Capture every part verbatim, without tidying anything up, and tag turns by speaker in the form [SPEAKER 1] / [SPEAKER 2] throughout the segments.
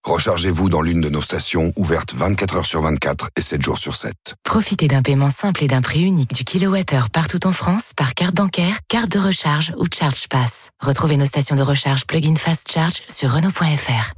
[SPEAKER 1] Rechargez-vous dans l'une de nos stations ouvertes vingt-quatre heures sur vingt-quatre et sept jours sur sept.
[SPEAKER 2] Profitez d'un paiement simple et d'un prix unique du kilowattheure partout en France par carte bancaire, carte de recharge ou ChargePass. Retrouvez nos stations de recharge plug-in Fast Charge sur Renault point F R.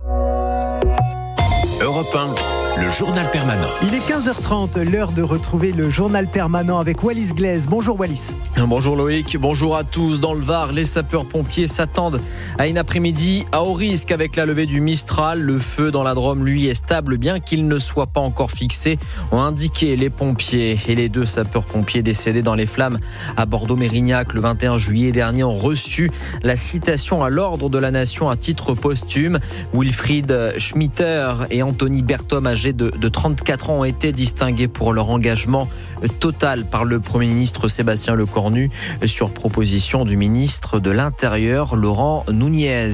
[SPEAKER 3] Europe un, le journal permanent.
[SPEAKER 4] Il est quinze heures trente, l'heure de retrouver le journal permanent avec Wallis Glaise. Bonjour Wallis.
[SPEAKER 5] Bonjour Loïc, bonjour à tous. Dans le Var, les sapeurs-pompiers s'attendent à une après-midi à haut risque avec la levée du Mistral. Le feu dans la Drôme, lui, est stable, bien qu'il ne soit pas encore fixé, ont indiqué les pompiers. Et les deux sapeurs-pompiers décédés dans les flammes à Bordeaux-Mérignac le vingt et un juillet dernier ont reçu la citation à l'ordre de la Nation à titre posthume. Wilfried Schmitter et Anthony Berthom, âgés de, de trente-quatre ans, ont été distingués pour leur engagement total par le Premier ministre Sébastien Lecornu sur proposition du ministre de l'Intérieur Laurent Nunez.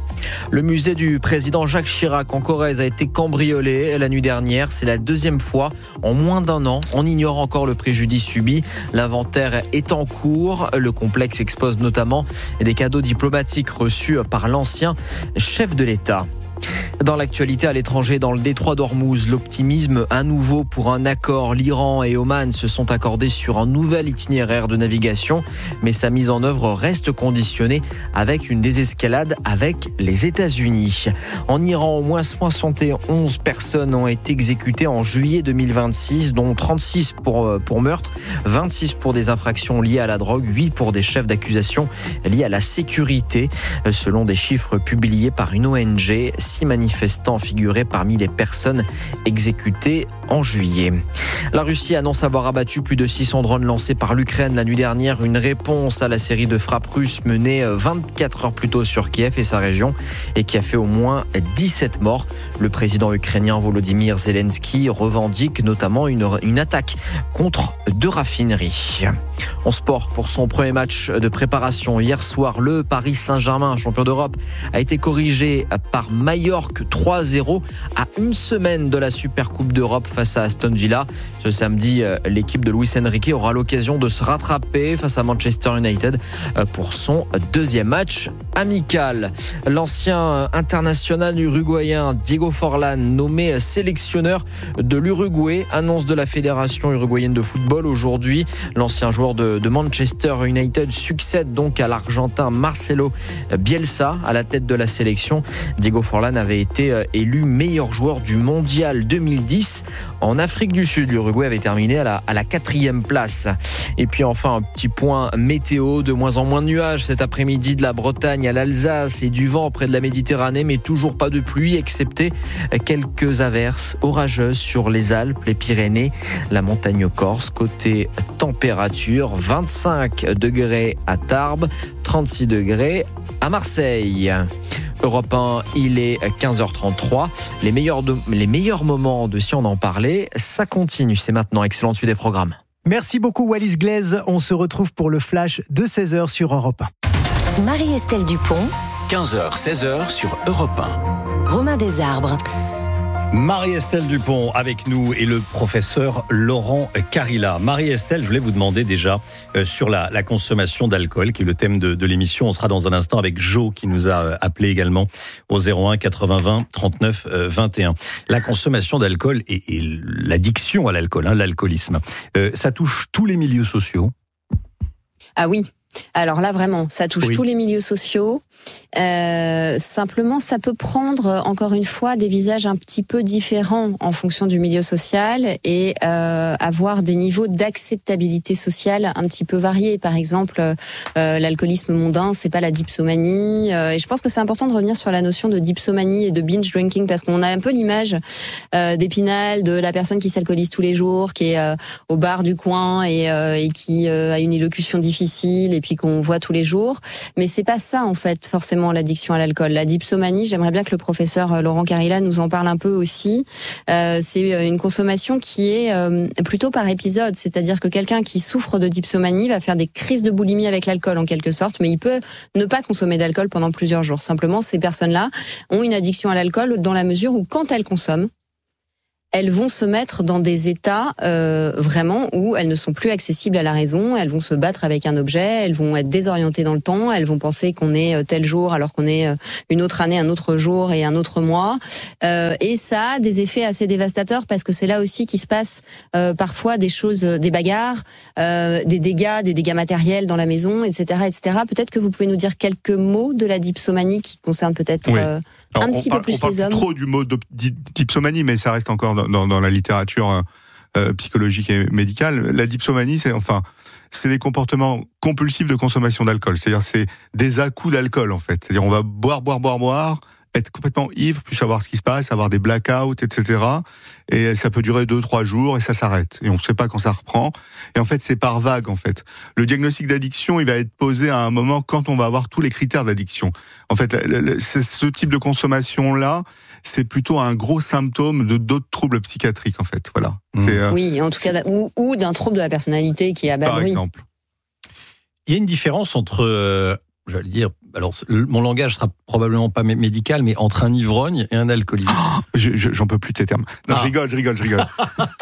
[SPEAKER 5] Le musée du président Jacques Chirac en Corrèze a été cambriolé la nuit dernière. C'est la deuxième fois en moins d'un an. On ignore encore le préjudice subi. L'inventaire est en cours. Le complexe expose notamment des cadeaux diplomatiques reçus par l'ancien chef de l'État. Dans l'actualité à l'étranger, dans le détroit d'Ormuz, l'optimisme à nouveau pour un accord. L'Iran et Oman se sont accordés sur un nouvel itinéraire de navigation, mais sa mise en œuvre reste conditionnée avec une désescalade avec les États-Unis. En Iran, au moins soixante et onze personnes ont été exécutées en juillet deux mille vingt-six, dont trente-six pour, pour meurtre, vingt-six pour des infractions liées à la drogue, huit pour des chefs d'accusation liés à la sécurité. Selon des chiffres publiés par une O N G, six manifestants figuraient parmi les personnes exécutées en juillet. La Russie annonce avoir abattu plus de six cents drones lancés par l'Ukraine la nuit dernière, une réponse à la série de frappes russes menées vingt-quatre heures plus tôt sur Kiev et sa région et qui a fait au moins dix-sept morts. Le président ukrainien Volodymyr Zelensky revendique notamment une, une attaque contre deux raffineries. En sport, pour son premier match de préparation hier soir, le Paris Saint-Germain, champion d'Europe, a été corrigé par Majorque trois à zéro à une semaine de la Super Coupe d'Europe face à Aston Villa. Ce samedi, l'équipe de Luis Enrique aura l'occasion de se rattraper face à Manchester United pour son deuxième match amical. L'ancien international uruguayen Diego Forlán, nommé sélectionneur de l'Uruguay, annonce de la Fédération uruguayenne de football aujourd'hui. L'ancien joueur de, de Manchester United succède donc à l'Argentin Marcelo Bielsa à la tête de la sélection. Diego Forlán avait été élu meilleur joueur du mondial deux mille dix. En Afrique du Sud, l'Uruguay avait terminé à la, à la quatrième place. Et puis enfin, un petit point météo, de moins en moins de nuages cet après-midi de la Bretagne à l'Alsace et du vent près de la Méditerranée, mais toujours pas de pluie, excepté quelques averses orageuses sur les Alpes, les Pyrénées, la montagne corse. Côté température, vingt-cinq degrés à Tarbes, trente-six degrés à Marseille. Europe un, il est quinze heures trente-trois. Les meilleurs, de, les meilleurs moments de Si on en parlait, ça continue. C'est maintenant. Excellente suite des programmes.
[SPEAKER 4] Merci beaucoup Wallis Glaise. On se retrouve pour le flash de seize heures sur Europe un.
[SPEAKER 2] Marie-Estelle Dupont.
[SPEAKER 3] quinze heures, seize heures sur Europe un.
[SPEAKER 2] Romain Desarbres.
[SPEAKER 6] Marie-Estelle Dupont avec nous et le professeur Laurent Carilla. Marie-Estelle, je voulais vous demander déjà euh, sur la, la consommation d'alcool, qui est le thème de, de l'émission. On sera dans un instant avec Jo qui nous a euh, appelé également au zéro un quatre-vingts vingt trente-neuf vingt et un. La consommation d'alcool et, et l'addiction à l'alcool, hein, l'alcoolisme, euh, ça touche tous les milieux sociaux.
[SPEAKER 7] Ah oui. Alors là, vraiment, ça touche
[SPEAKER 6] oui.
[SPEAKER 7] tous les milieux sociaux. Euh, simplement, ça peut prendre, encore une fois, des visages un petit peu différents en fonction du milieu social et euh, avoir des niveaux d'acceptabilité sociale un petit peu variés. Par exemple, euh, l'alcoolisme mondain, c'est pas la dipsomanie. Euh, et je pense que c'est important de revenir sur la notion de dipsomanie et de binge drinking parce qu'on a un peu l'image euh, d'Épinal, de la personne qui s'alcoolise tous les jours, qui est euh, au bar du coin et, euh, et qui euh, a une élocution difficile et puis qu'on voit tous les jours. Mais c'est pas ça, en fait, forcément, l'addiction à l'alcool. La dipsomanie, j'aimerais bien que le professeur Laurent Carilla nous en parle un peu aussi. Euh, c'est une consommation qui est euh, plutôt par épisode, c'est-à-dire que quelqu'un qui souffre de dipsomanie va faire des crises de boulimie avec l'alcool en quelque sorte, mais il peut ne pas consommer d'alcool pendant plusieurs jours. Simplement, ces personnes-là ont une addiction à l'alcool dans la mesure où quand elles consomment, elles vont se mettre dans des états euh, vraiment où elles ne sont plus accessibles à la raison, elles vont se battre avec un objet, elles vont être désorientées dans le temps, elles vont penser qu'on est tel jour alors qu'on est une autre année, un autre jour et un autre mois. Euh, et ça a des effets assez dévastateurs parce que c'est là aussi qu'il se passe euh, parfois des choses, des bagarres, euh, des dégâts, des dégâts matériels dans la maison, et cetera, et cetera. Peut-être que vous pouvez nous dire quelques mots de la dipsomanie qui concerne peut-être
[SPEAKER 8] oui.
[SPEAKER 7] euh, un
[SPEAKER 8] Alors,
[SPEAKER 7] petit
[SPEAKER 8] parle,
[SPEAKER 7] peu plus
[SPEAKER 8] on parle
[SPEAKER 7] les hommes.
[SPEAKER 8] Trop du mot de dipsomanie, mais ça reste encore dans, dans, dans la littérature euh, psychologique et médicale. La dipsomanie, c'est enfin, c'est des comportements compulsifs de consommation d'alcool. C'est-à-dire, c'est des à-coups d'alcool en fait. C'est-à-dire, on va boire, boire, boire, boire, être complètement ivre, plus savoir ce qui se passe, avoir des blackouts, et cetera. Et ça peut durer deux, trois jours et ça s'arrête. Et on ne sait pas quand ça reprend. Et en fait, c'est par vague, en fait. Le diagnostic d'addiction, il va être posé à un moment quand on va avoir tous les critères d'addiction. En fait, ce type de consommation-là, c'est plutôt un gros symptôme de d'autres troubles psychiatriques, en fait. Voilà.
[SPEAKER 7] Mmh.
[SPEAKER 8] C'est, euh,
[SPEAKER 7] oui, en tout cas, ou, ou d'un trouble de la personnalité qui est à bas
[SPEAKER 8] bruit. Par exemple.
[SPEAKER 6] Il y a une différence entre, euh, j'allais dire, alors mon langage sera probablement pas médical, mais entre un ivrogne et un alcoolique.
[SPEAKER 8] Oh, je, je, j'en peux plus de ces termes. Non, ah. je rigole, je rigole, je rigole.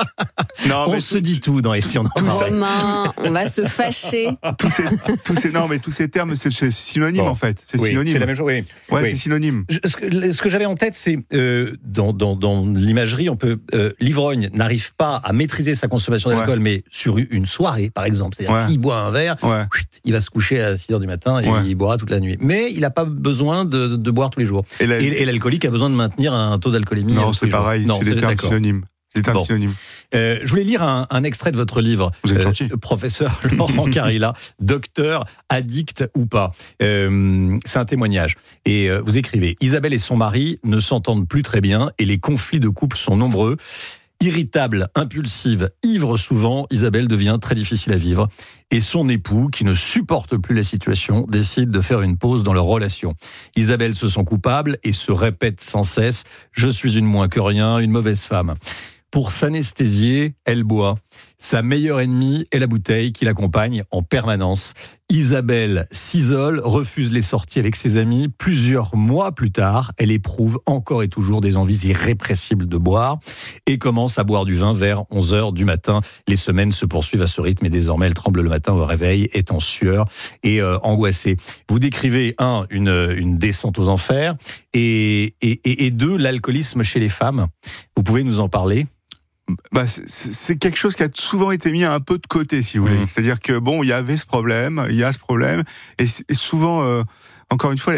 [SPEAKER 6] Non, on se tout, dit tout dans les si on en
[SPEAKER 7] Romain, on va se fâcher.
[SPEAKER 8] Tous ces, tous ces, non, mais tous ces termes, c'est, c'est synonyme bon. en fait. C'est
[SPEAKER 6] oui,
[SPEAKER 8] synonyme.
[SPEAKER 6] C'est la même chose. Oui.
[SPEAKER 8] Ouais,
[SPEAKER 6] oui.
[SPEAKER 8] c'est synonyme.
[SPEAKER 6] Je, ce, que, ce que j'avais en tête, c'est euh, dans, dans, dans l'imagerie, on peut euh, l'ivrogne n'arrive pas à maîtriser sa consommation d'alcool, ouais. mais sur une soirée, par exemple. C'est-à-dire ouais. s'il boit un verre,
[SPEAKER 8] ouais.
[SPEAKER 6] il va se coucher à six heures du matin et ouais. il boira toute la nuit. Mais il n'a pas besoin de, de, de boire tous les jours. Et, la... et, et l'alcoolique a besoin de maintenir un taux d'alcoolémie.
[SPEAKER 8] Non, c'est pareil. Non, c'est des termes synonymes. C'est un bon. synonyme.
[SPEAKER 6] Euh, je voulais lire un, un extrait de votre livre,
[SPEAKER 8] Vous êtes gentil.
[SPEAKER 6] Euh, professeur Laurent Carilla, docteur, addict ou pas. Euh, c'est un témoignage. Et euh, vous écrivez « Isabelle et son mari ne s'entendent plus très bien et les conflits de couple sont nombreux. Irritable, impulsive, ivre souvent, Isabelle devient très difficile à vivre. Et son époux, qui ne supporte plus la situation, décide de faire une pause dans leur relation. Isabelle se sent coupable et se répète sans cesse « Je suis une moins que rien, une mauvaise femme ». Pour s'anesthésier, elle boit. Sa meilleure ennemie est la bouteille qui l'accompagne en permanence. Isabelle s'isole, refuse les sorties avec ses amis. Plusieurs mois plus tard, elle éprouve encore et toujours des envies irrépressibles de boire et commence à boire du vin vers onze heures du matin. Les semaines se poursuivent à ce rythme et désormais elle tremble le matin au réveil, est en sueur et euh, angoissée. Vous décrivez, un, une, une descente aux enfers et, et, et deux, l'alcoolisme chez les femmes. Vous pouvez nous en parler ?
[SPEAKER 8] Bah, c'est, c'est quelque chose qui a souvent été mis un peu de côté, si vous voulez. Mmh. C'est-à-dire que bon, il y avait ce problème, il y a ce problème, et, et souvent, euh, encore une fois,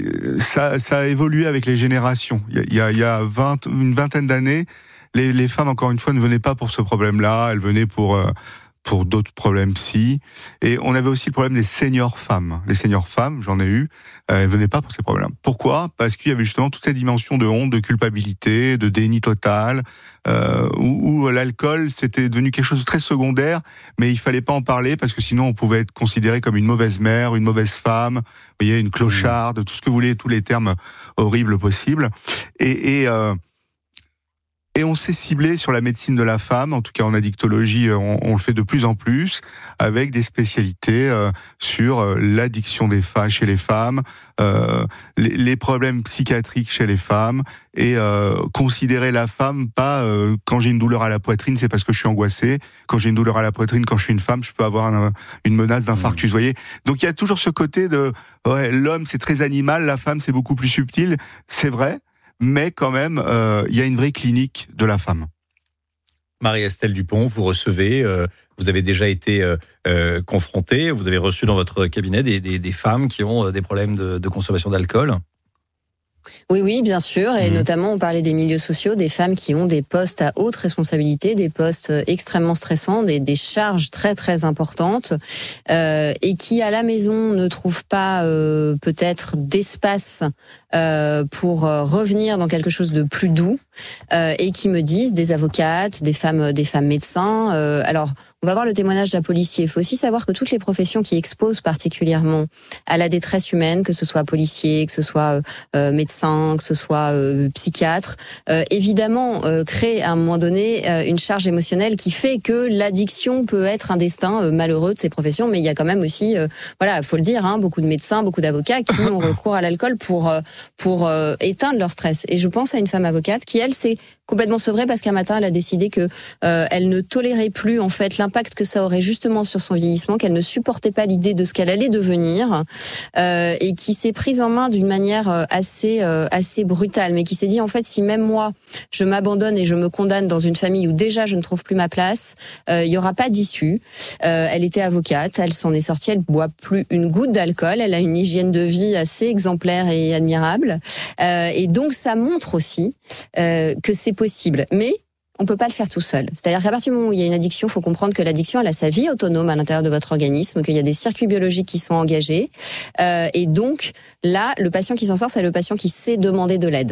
[SPEAKER 8] ça, ça a évolué avec les générations. Il y a, il y a vingt, une vingtaine d'années, les, les femmes, encore une fois, ne venaient pas pour ce problème-là, elles venaient pour euh, pour d'autres problèmes psy. Et on avait aussi le problème des seniors femmes. Les seniors femmes, j'en ai eu, euh, elles venaient pas pour ces problèmes. Pourquoi ? Parce qu'il y avait justement toute cette dimension de honte, de culpabilité, de déni total, euh, où, où l'alcool, c'était devenu quelque chose de très secondaire, mais il fallait pas en parler parce que sinon on pouvait être considéré comme une mauvaise mère, une mauvaise femme, vous voyez, une clocharde, tout ce que vous voulez, tous les termes horribles possibles. Et, et euh, Et on s'est ciblé sur la médecine de la femme, en tout cas en addictologie, on, on le fait de plus en plus, avec des spécialités euh, sur euh, l'addiction des femmes chez les femmes, euh, les, les problèmes psychiatriques chez les femmes, et euh, considérer la femme pas euh, quand j'ai une douleur à la poitrine, c'est parce que je suis angoissé. Quand j'ai une douleur à la poitrine, quand je suis une femme, je peux avoir un, une menace d'infarctus. Mmh. Vous voyez. Donc il y a toujours ce côté de ouais, l'homme c'est très animal, la femme c'est beaucoup plus subtil. C'est vrai. Mais quand même, il euh, y a une vraie clinique de la femme.
[SPEAKER 6] Marie-Estelle Dupont, vous recevez, euh, vous avez déjà été euh, euh, confrontée, vous avez reçu dans votre cabinet des, des, des femmes qui ont des problèmes de, de consommation d'alcool ?
[SPEAKER 7] Oui, oui, bien sûr. Et mmh. notamment, on parlait des milieux sociaux, des femmes qui ont des postes à haute responsabilité, des postes extrêmement stressants, des, des charges très, très importantes, euh, et qui, à la maison, ne trouvent pas euh, peut-être d'espace euh, pour revenir dans quelque chose de plus doux, euh, et qui me disent, des avocates, des femmes, des femmes médecins. Euh, alors, On va voir le témoignage d'un policier. Il faut aussi savoir que toutes les professions qui exposent particulièrement à la détresse humaine, que ce soit policier, que ce soit euh, médecin, que ce soit euh, psychiatre, euh, évidemment euh, créent à un moment donné euh, une charge émotionnelle qui fait que l'addiction peut être un destin euh, malheureux de ces professions. Mais il y a quand même aussi, euh, voilà, faut le dire, hein, beaucoup de médecins, beaucoup d'avocats qui ont recours à l'alcool pour euh, pour euh, éteindre leur stress. Et je pense à une femme avocate qui, elle, s'est complètement sevrée parce qu'un matin, elle a décidé que euh, elle ne tolérait plus en fait l'impact que ça aurait justement sur son vieillissement, qu'elle ne supportait pas l'idée de ce qu'elle allait devenir, euh, et qui s'est prise en main d'une manière euh, assez euh, assez brutale, mais qui s'est dit en fait si même moi je m'abandonne et je me condamne dans une famille où déjà je ne trouve plus ma place, euh, il y aura pas d'issue. Euh, elle était avocate, elle s'en est sortie, elle boit plus une goutte d'alcool, elle a une hygiène de vie assez exemplaire et admirable, euh, et donc ça montre aussi euh, que c'est possible, mais on peut pas le faire tout seul. C'est-à-dire qu'à partir du moment où il y a une addiction, il faut comprendre que l'addiction, elle a sa vie autonome à l'intérieur de votre organisme, qu'il y a des circuits biologiques qui sont engagés. Euh, et donc, là, le patient qui s'en sort, c'est le patient qui sait demander de l'aide.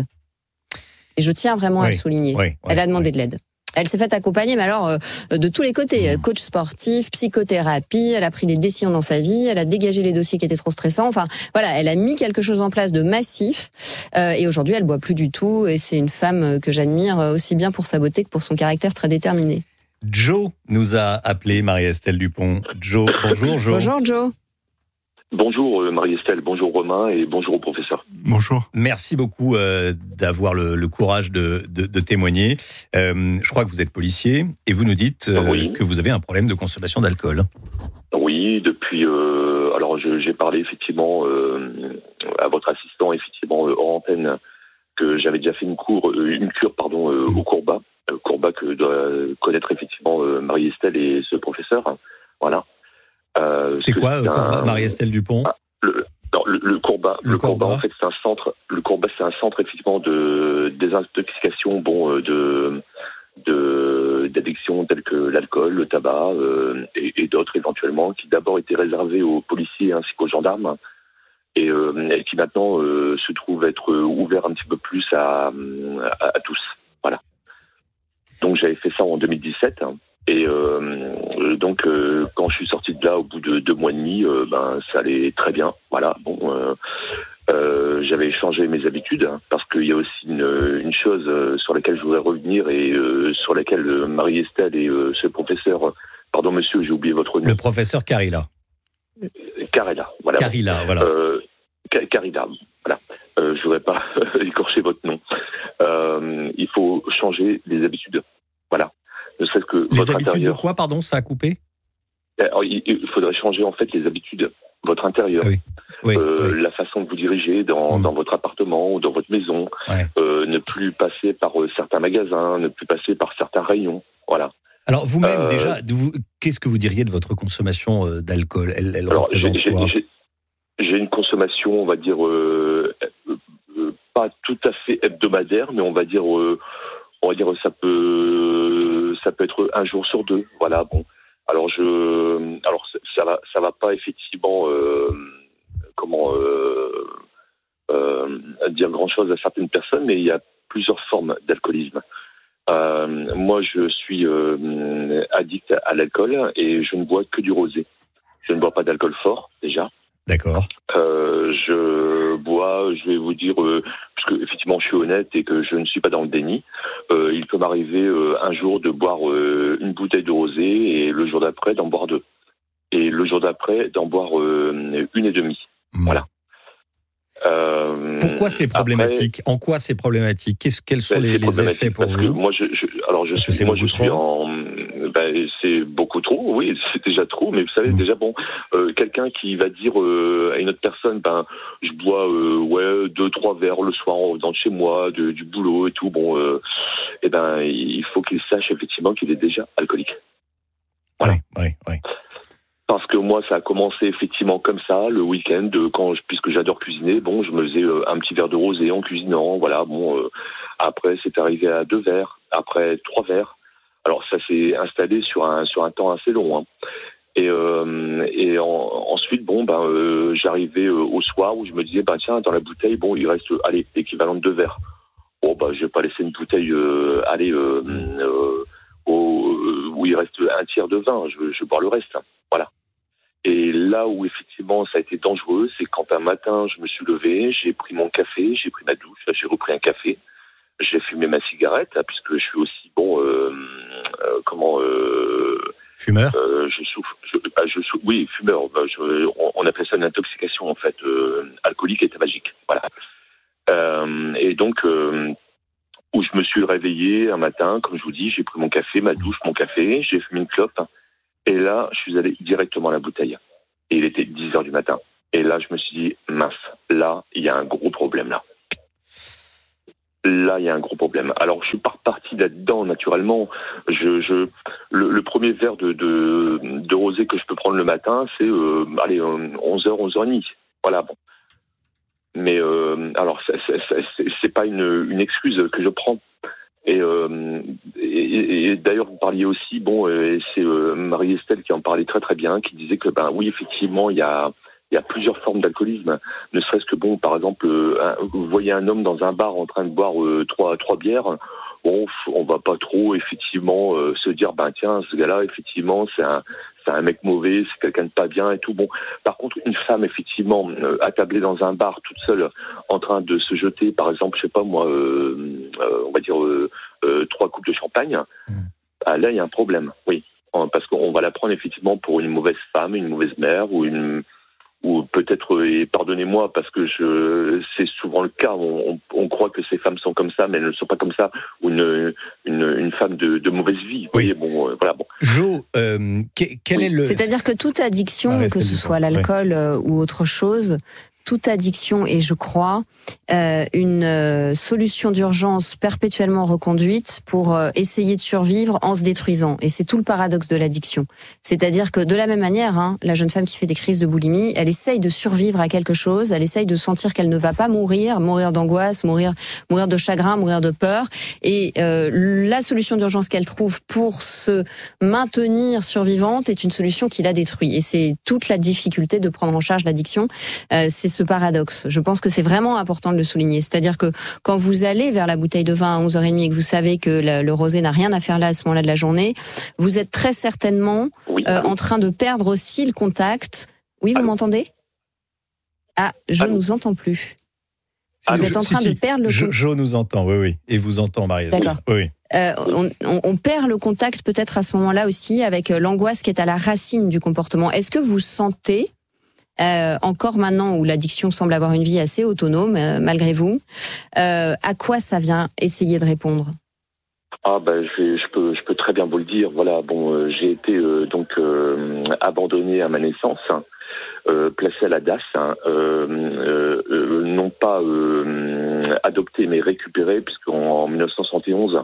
[SPEAKER 7] Et je tiens vraiment oui, à le souligner. Oui, oui, elle a demandé oui. de l'aide. Elle s'est faite accompagner, mais alors euh, de tous les côtés, mmh. coach sportif, psychothérapie, elle a pris des décisions dans sa vie, elle a dégagé les dossiers qui étaient trop stressants. Enfin, voilà, elle a mis quelque chose en place de massif. Euh, et aujourd'hui, elle boit plus du tout. Et c'est une femme que j'admire aussi bien pour sa beauté que pour son caractère très déterminé.
[SPEAKER 6] Joe nous a appelé, Marie-Estelle Dupont. Joe, bonjour Joe.
[SPEAKER 7] Bonjour Joe.
[SPEAKER 9] Bonjour Marie-Estelle, bonjour Romain et bonjour au professeur.
[SPEAKER 8] Bonjour.
[SPEAKER 6] Merci beaucoup euh, d'avoir le, le courage de, de, de témoigner. Euh, je crois que vous êtes policier et vous nous dites euh, oui. que vous avez un problème de consommation d'alcool.
[SPEAKER 9] Oui, depuis... Euh, alors je, j'ai parlé effectivement euh, à votre assistant, effectivement, euh, hors antenne, que j'avais déjà fait une, cour, euh, une cure pardon, euh, au Courbat. Euh, Courbat que doit connaître effectivement euh, Marie-Estelle et ce professeur. Hein, voilà. Euh,
[SPEAKER 6] c'est quoi, c'est un... Marie-Estelle Dupont
[SPEAKER 9] ah, le, non, le, le Courbat, le, le Courbat, en fait, c'est un centre. Le Courbat, c'est un centre effectivement de désintoxication, bon, de, de d'addiction telles que l'alcool, le tabac euh, et, et d'autres éventuellement, qui d'abord étaient réservés aux policiers ainsi qu'aux gendarmes, et, euh, et qui maintenant euh, se trouvent être ouverts un petit peu plus à, à, à tous. Voilà. Donc j'avais fait ça en deux mille dix-sept. Hein. Et euh, donc, euh, quand je suis sorti de là, au bout de deux mois et demi, euh, ben ça allait très bien. Voilà. Bon, euh, euh, j'avais changé mes habitudes hein, parce qu'il y a aussi une, une chose euh, sur laquelle je voudrais revenir et euh, sur laquelle euh, Marie-Estelle et euh, ce professeur, pardon monsieur, j'ai oublié votre nom.
[SPEAKER 6] Le professeur Carilla.
[SPEAKER 9] Carilla, voilà.
[SPEAKER 6] Carilla, voilà.
[SPEAKER 9] Euh, Carilla, voilà. Euh, je voudrais pas écorcher votre nom. Euh, il faut changer les habitudes. Voilà. Ne serait-ce que
[SPEAKER 6] les
[SPEAKER 9] votre
[SPEAKER 6] habitudes
[SPEAKER 9] intérieur.
[SPEAKER 6] De quoi, pardon, ça a coupé?
[SPEAKER 9] Alors, il faudrait changer en fait les habitudes, votre intérieur,
[SPEAKER 6] oui. Oui,
[SPEAKER 9] euh,
[SPEAKER 6] oui.
[SPEAKER 9] la façon de vous diriger dans, mmh. dans votre appartement ou dans votre maison, ouais. euh, ne plus passer par euh, certains magasins, ne plus passer par certains rayons, voilà.
[SPEAKER 6] Alors vous-même
[SPEAKER 9] euh,
[SPEAKER 6] déjà, vous, qu'est-ce que vous diriez de votre consommation euh, d'alcool? Elle, elle alors, représente
[SPEAKER 9] j'ai,
[SPEAKER 6] quoi?
[SPEAKER 9] j'ai, j'ai une consommation, on va dire, euh, euh, pas tout à fait hebdomadaire, mais on va dire, euh, on va dire, ça peut, ça peut être un jour sur deux, voilà. Bon, alors je, alors ça va, ça va pas effectivement, euh, comment euh, euh, dire grand-chose à certaines personnes, mais il y a plusieurs formes d'alcoolisme. Euh, moi, je suis euh, addict à l'alcool et je ne bois que du rosé. Je ne bois pas d'alcool fort, déjà.
[SPEAKER 6] D'accord.
[SPEAKER 9] Euh, je bois, je vais vous dire, euh, puisque effectivement je suis honnête et que je ne suis pas dans le déni, euh, il peut m'arriver euh, un jour de boire euh, une bouteille de rosé et le jour d'après d'en boire deux. Et le jour d'après d'en boire euh, une et demie. Mmh. Voilà.
[SPEAKER 6] Euh, Pourquoi c'est problématique? Après, en quoi c'est problématique? Qu'est-ce, Quels sont ben, les, les effets pour vous?
[SPEAKER 9] Moi, je, je, alors je
[SPEAKER 6] parce
[SPEAKER 9] suis, moi, je suis en. Ben, c'est beaucoup trop, oui, c'est déjà trop. Mais vous savez, mmh. déjà bon, euh, quelqu'un qui va dire euh, à une autre personne, ben, je bois euh, ouais deux, trois verres le soir en revenant de chez moi, de, du boulot et tout. Bon, euh, et ben, il faut qu'il sache effectivement qu'il est déjà alcoolique. Voilà.
[SPEAKER 6] Oui, oui, oui.
[SPEAKER 9] Parce que moi, ça a commencé effectivement comme ça, le week-end, quand je, puisque j'adore cuisiner. Bon, je me faisais euh, un petit verre de rosé en cuisinant, voilà. Bon, euh, après, c'est arrivé à deux verres, après trois verres. Alors, ça s'est installé sur un sur un temps assez long. Hein. Et euh, et en, ensuite, bon, ben, euh, j'arrivais euh, au soir où je me disais, ben tiens, dans la bouteille, bon, il reste, allez, l'équivalent de deux verres. Bon, ben, je vais pas laisser une bouteille, euh, aller. Euh, euh, Au, euh, où il reste un tiers de vin, je, je bois le reste. Voilà. Et là où effectivement ça a été dangereux, c'est quand un matin je me suis levé, j'ai pris mon café, j'ai pris ma douche, j'ai repris un café, j'ai fumé ma cigarette, puisque je suis aussi bon, euh, euh, comment euh,
[SPEAKER 6] fumeur.
[SPEAKER 9] Euh, je souffre, je, bah, je souffre, oui, fumeur. Bah, je, on, on appelle ça une intoxication en fait, euh, alcoolique et tabagique. Voilà. Euh, et donc euh, où je me suis réveillé un matin, comme je vous dis, j'ai pris mon café, ma douche, mon café, j'ai fumé une clope. Et là, je suis allé directement à la bouteille. Et il était dix heures du matin. Et là, je me suis dit, mince, là, il y a un gros problème, là. Là, il y a un gros problème. Alors, je suis pas reparti là-dedans, naturellement. Je, je, le, le premier verre de, de, de rosé que je peux prendre le matin, c'est, euh, allez, onze heures, onze heures trente. Voilà, bon. Mais, euh, alors, c'est, c'est, c'est, c'est pas une, une excuse que je prends. Et, euh, et, et d'ailleurs, vous parliez aussi, bon, et c'est euh, Marie-Estelle qui en parlait très très bien, qui disait que, ben oui, effectivement, il y a, il y a plusieurs formes d'alcoolisme. Ne serait-ce que, bon, par exemple, euh, un, vous voyez un homme dans un bar en train de boire euh, trois, trois bières, bon, on va pas trop, effectivement, euh, se dire, ben tiens, ce gars-là, effectivement, c'est un, c'est un mec mauvais, c'est quelqu'un de pas bien et tout. Bon, par contre, une femme, effectivement, euh, attablée dans un bar, toute seule, en train de se jeter, par exemple, je sais pas moi, euh, euh, on va dire euh, euh, trois coupes de champagne, mmh. bah, là, il y a un problème, oui. Parce qu'on va la prendre, effectivement, pour une mauvaise femme, une mauvaise mère, ou une... ou peut-être, et pardonnez-moi, parce que je, c'est souvent le cas, on, on, on croit que ces femmes sont comme ça, mais elles ne sont pas comme ça, ou une, une, une femme de, de mauvaise vie.
[SPEAKER 6] Oui.
[SPEAKER 9] Voyez, bon, euh, voilà, bon.
[SPEAKER 6] Jo, euh, quel
[SPEAKER 7] oui.
[SPEAKER 6] est le...
[SPEAKER 7] C'est-à-dire que toute addiction, ah, que ce soit l'alcool oui. ou autre chose, toute addiction est, je crois, euh, une euh, solution d'urgence perpétuellement reconduite pour euh, essayer de survivre en se détruisant. Et c'est tout le paradoxe de l'addiction. C'est-à-dire que de la même manière, hein, la jeune femme qui fait des crises de boulimie, elle essaye de survivre à quelque chose, elle essaye de sentir qu'elle ne va pas mourir, mourir d'angoisse, mourir, mourir de chagrin, mourir de peur. Et euh, la solution d'urgence qu'elle trouve pour se maintenir survivante est une solution qui la détruit. Et c'est toute la difficulté de prendre en charge l'addiction. Euh, c'est ce paradoxe. Je pense que c'est vraiment important de le souligner. C'est-à-dire que quand vous allez vers la bouteille de vin à onze heures trente et que vous savez que le, le rosé n'a rien à faire là à ce moment-là de la journée, vous êtes très certainement oui, euh, en train de perdre aussi le contact. Oui, vous Allô. m'entendez ? Ah, je ne vous entends plus. Vous Allô. êtes en train si, de perdre le contact.
[SPEAKER 6] Jo nous entend, oui, oui. Et vous entend, Marie-Estelle.
[SPEAKER 7] D'accord.
[SPEAKER 6] Oui.
[SPEAKER 7] Euh, on, on, on perd le contact peut-être à ce moment-là aussi avec l'angoisse qui est à la racine du comportement. Est-ce que vous sentez Euh, encore maintenant où l'addiction semble avoir une vie assez autonome, euh, malgré vous, euh, à quoi ça vient essayer de répondre ?
[SPEAKER 9] Ah ben je, je peux je peux très bien vous le dire. Voilà, bon, euh, j'ai été euh, donc euh, abandonné à ma naissance, hein, euh, placé à la D A S, hein, euh, euh, euh, non pas euh, adopté mais récupéré, puisqu'en dix-neuf cent soixante et onze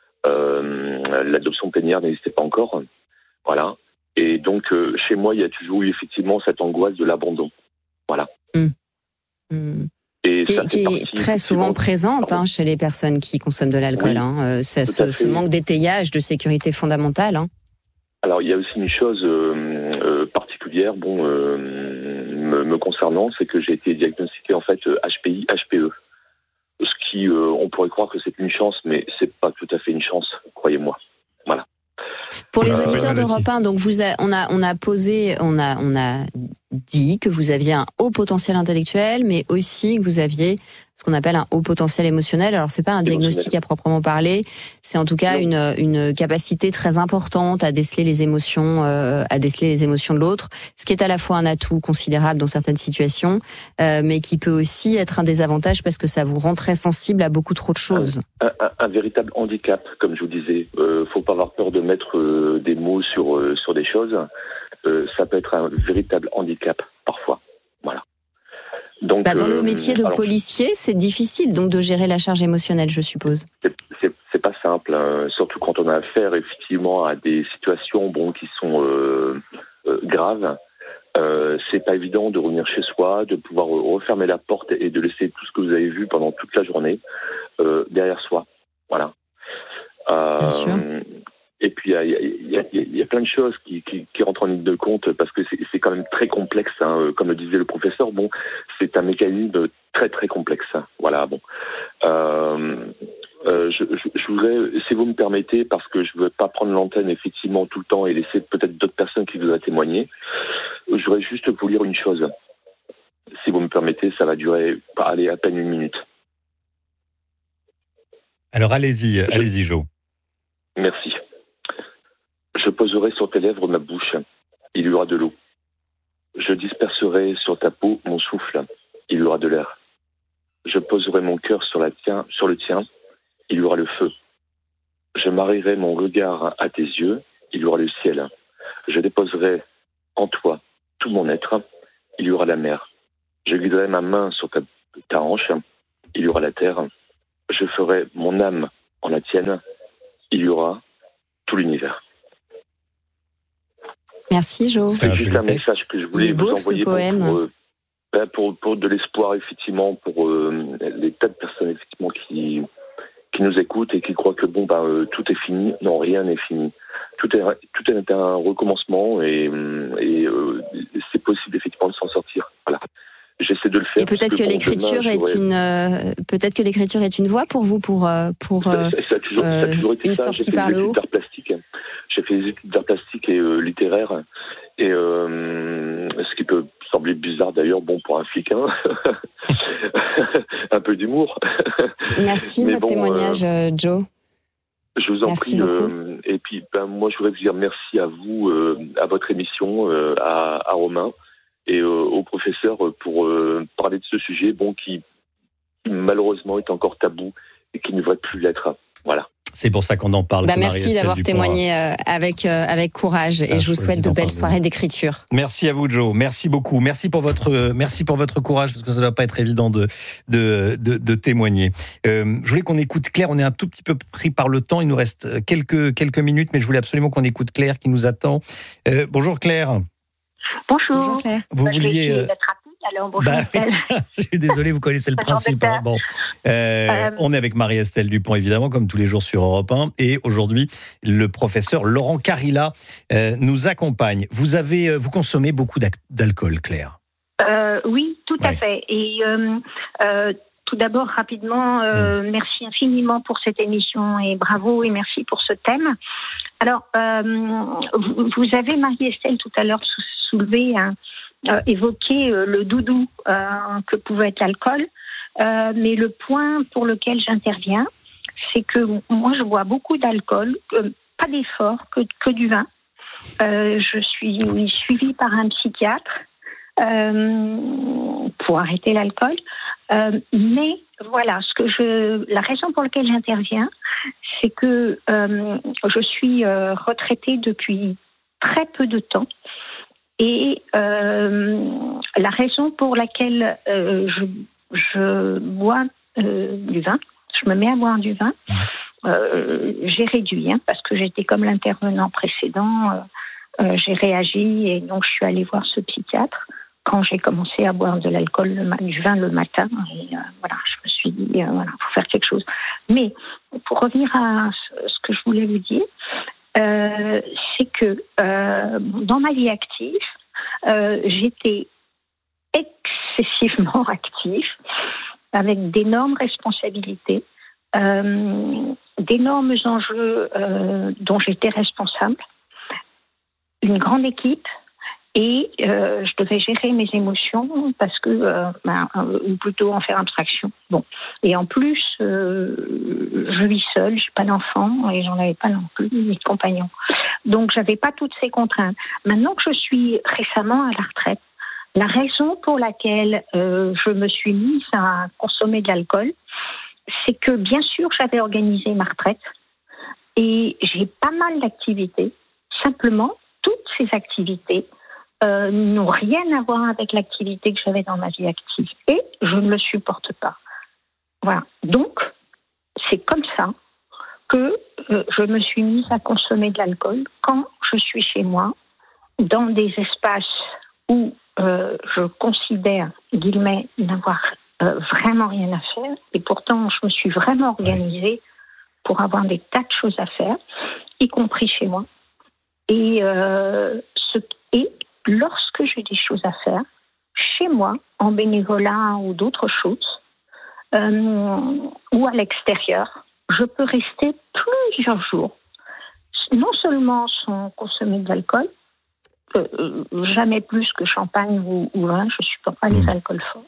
[SPEAKER 9] euh, l'adoption plénière n'existait pas encore. Voilà. Et donc, euh, chez moi, il y a toujours eu effectivement cette angoisse de l'abandon. Voilà. Mmh.
[SPEAKER 7] Mmh. Et qui, qui est très souvent présente hein, chez les personnes qui consomment de l'alcool. Oui, hein. Ce, ce, ce manque d'étayage, de sécurité fondamentale. Hein.
[SPEAKER 9] Alors, il y a aussi une chose euh, euh, particulière, bon, euh, me, me concernant, c'est que j'ai été diagnostiqué en fait H P I, H P E. Ce qui, euh, on pourrait croire que c'est une chance, mais c'est pas tout à fait une chance, croyez-moi. Voilà.
[SPEAKER 7] Pour les auditeurs d'Europe un, donc vous a, on a on a posé, on a on a dit que vous aviez un haut potentiel intellectuel, mais aussi que vous aviez ce qu'on appelle un haut potentiel émotionnel. Alors c'est pas un diagnostic à proprement parler, c'est en tout cas une une capacité très importante à déceler les émotions, euh, à déceler les émotions de l'autre, ce qui est à la fois un atout considérable dans certaines situations, euh, mais qui peut aussi être un désavantage parce que ça vous rend très sensible à beaucoup trop de choses.
[SPEAKER 9] Un, un, un véritable handicap, comme je vous disais. Euh, faut pas avoir peur de mettre euh, des mots sur euh, sur des choses. Euh, ça peut être un véritable handicap parfois. Voilà. Donc,
[SPEAKER 7] bah dans
[SPEAKER 9] euh,
[SPEAKER 7] le métier de alors, policier, c'est difficile donc de gérer la charge émotionnelle, je suppose.
[SPEAKER 9] C'est, c'est, c'est pas simple, hein, surtout quand on a affaire effectivement à des situations bon qui sont euh, euh, graves. Euh, c'est pas évident de revenir chez soi, de pouvoir refermer la porte et de laisser tout ce que vous avez vu pendant toute la journée euh, derrière soi. Voilà. Euh,
[SPEAKER 7] Bien sûr.
[SPEAKER 9] Et puis, il y, y, y, y a plein de choses qui, qui, qui rentrent en ligne de compte parce que c'est, c'est quand même très complexe. Hein. Comme le disait le professeur, bon, c'est un mécanisme très, très complexe. Voilà, bon. Euh, Euh, je, je, je voudrais, si vous me permettez, parce que je ne veux pas prendre l'antenne effectivement tout le temps et laisser peut-être d'autres personnes qui voudraient témoigner, je voudrais juste vous lire une chose. Si vous me permettez, ça va durer, allez, à peine une minute.
[SPEAKER 6] Alors allez-y, je... allez-y, Jo.
[SPEAKER 9] Merci. Je poserai sur tes lèvres ma bouche, il y aura de l'eau. Je disperserai sur ta peau mon souffle, il y aura de l'air. Je poserai mon cœur sur, la tien, sur le tien, il y aura le feu. Je marierai mon regard à tes yeux, il y aura le ciel. Je déposerai en toi tout mon être, il y aura la mer. Je guiderai ma main sur ta, ta hanche, il y aura la terre. Je ferai mon âme en la tienne, il y aura tout l'univers.
[SPEAKER 7] Merci, Jo.
[SPEAKER 9] C'est juste un
[SPEAKER 6] texte.
[SPEAKER 9] message que je voulais
[SPEAKER 7] Il est beau,
[SPEAKER 9] vous envoyer
[SPEAKER 7] ce poème.
[SPEAKER 9] pour, pour, euh, pour, pour de l'espoir, effectivement, pour euh, les tas de personnes, effectivement, qui, qui nous écoutent et qui croient que, bon, bah, euh, tout est fini. Non, rien n'est fini. Tout est, tout est un recommencement et, et euh, c'est possible, effectivement, de s'en sortir. Voilà. J'essaie de le faire.
[SPEAKER 7] Et peut-être que, que bon, l'écriture demain, est une, euh, peut-être que l'écriture est une voie pour vous, pour euh, pour euh,
[SPEAKER 9] ça, ça a toujours, ça a toujours été
[SPEAKER 7] une
[SPEAKER 9] ça.
[SPEAKER 7] sortie par le haut.
[SPEAKER 9] Plastique. J'ai fait des études d'art plastique et euh, littéraire, et euh, ce qui peut sembler bizarre d'ailleurs, bon pour un flic, hein. Un peu d'humour.
[SPEAKER 7] Merci de votre bon, témoignage, euh, Jo.
[SPEAKER 9] Je vous en
[SPEAKER 7] merci
[SPEAKER 9] prie.
[SPEAKER 7] beaucoup.
[SPEAKER 9] Euh, et puis, ben, moi, je voudrais vous dire merci à vous, euh, à votre émission, euh, à, à Romain. Et euh, au professeur pour euh, parler de ce sujet, bon, qui malheureusement est encore tabou et qui ne devrait plus l'être. Voilà.
[SPEAKER 6] C'est pour ça qu'on en parle.
[SPEAKER 7] Bah, merci d'avoir témoigné euh, avec euh, avec courage et ah, je vous souhaite de belles soirées d'écriture.
[SPEAKER 6] Merci à vous, Jo. Merci beaucoup. Merci pour votre euh, merci pour votre courage parce que ça ne doit pas être évident de de de, de témoigner. Euh, je voulais qu'on écoute Claire. On est un tout petit peu pris par le temps. Il nous reste quelques quelques minutes, mais je voulais absolument qu'on écoute Claire qui nous attend. Euh, bonjour Claire.
[SPEAKER 10] Bonjour.
[SPEAKER 7] Bonjour Claire.
[SPEAKER 6] Vous
[SPEAKER 10] bah,
[SPEAKER 6] vouliez.
[SPEAKER 10] Je vais être rapide, alors bonjour.
[SPEAKER 6] Bah, oui. Je suis désolé, vous connaissez le principe. Hein. Bon, euh, euh... on est avec Marie-Estelle Dupont, évidemment, comme tous les jours sur Europe un. Et aujourd'hui, le professeur Laurent Carilla euh, nous accompagne. Vous avez, vous consommez beaucoup d'alcool, Claire.
[SPEAKER 10] euh, Oui, tout ouais. à fait. Et euh, euh, tout d'abord, rapidement, euh, mmh. merci infiniment pour cette émission et bravo et merci pour ce thème. Alors, euh, vous, vous avez, Marie-Estelle, tout à l'heure soulevé, hein, euh, évoqué euh, le doudou euh, que pouvait être l'alcool. Euh, mais le point pour lequel j'interviens, c'est que moi, je bois beaucoup d'alcool, euh, pas d'effort, que, que du vin. Euh, je suis suivie par un psychiatre euh, pour arrêter l'alcool. Euh, mais voilà, ce que je, la raison pour laquelle j'interviens, c'est que euh, je suis euh, retraitée depuis très peu de temps. Et euh, la raison pour laquelle euh, je, je bois euh, du vin, je me mets à boire du vin, euh, j'ai réduit, hein, parce que j'étais comme l'intervenant précédent, euh, euh, j'ai réagi et donc je suis allée voir ce psychiatre quand j'ai commencé à boire de l'alcool, le, du vin le matin. Et euh, voilà, je me suis dit, euh, voilà, faut faire quelque chose. Mais pour revenir à ce, ce que je voulais vous dire, Euh, c'est que euh, dans ma vie active, euh, j'étais excessivement active, avec d'énormes responsabilités, euh, d'énormes enjeux euh, dont j'étais responsable, une grande équipe, et euh, je devais gérer mes émotions parce que, euh, ben, ou plutôt en faire abstraction. Bon, et en plus, euh, je vis seule, j'ai pas d'enfant et j'en avais pas non plus ni de compagnon. Donc, j'avais pas toutes ces contraintes. Maintenant que je suis récemment à la retraite, la raison pour laquelle euh, je me suis mise à consommer de l'alcool, c'est que bien sûr, j'avais organisé ma retraite et j'ai pas mal d'activités. Simplement, toutes ces activités Euh, n'ont rien à voir avec l'activité que j'avais dans ma vie active. Et je ne le supporte pas. Voilà. Donc, c'est comme ça que euh, je me suis mise à consommer de l'alcool quand je suis chez moi, dans des espaces où euh, je considère, guillemets, n'avoir euh, vraiment rien à faire. Et pourtant, je me suis vraiment organisée pour avoir des tas de choses à faire, y compris chez moi. Et, euh, ce, et lorsque j'ai des choses à faire, chez moi, en bénévolat ou d'autres choses, euh, ou à l'extérieur, je peux rester plusieurs jours, non seulement sans consommer de l'alcool, euh, jamais plus que champagne ou, ou vin, je ne supporte pas les alcools forts,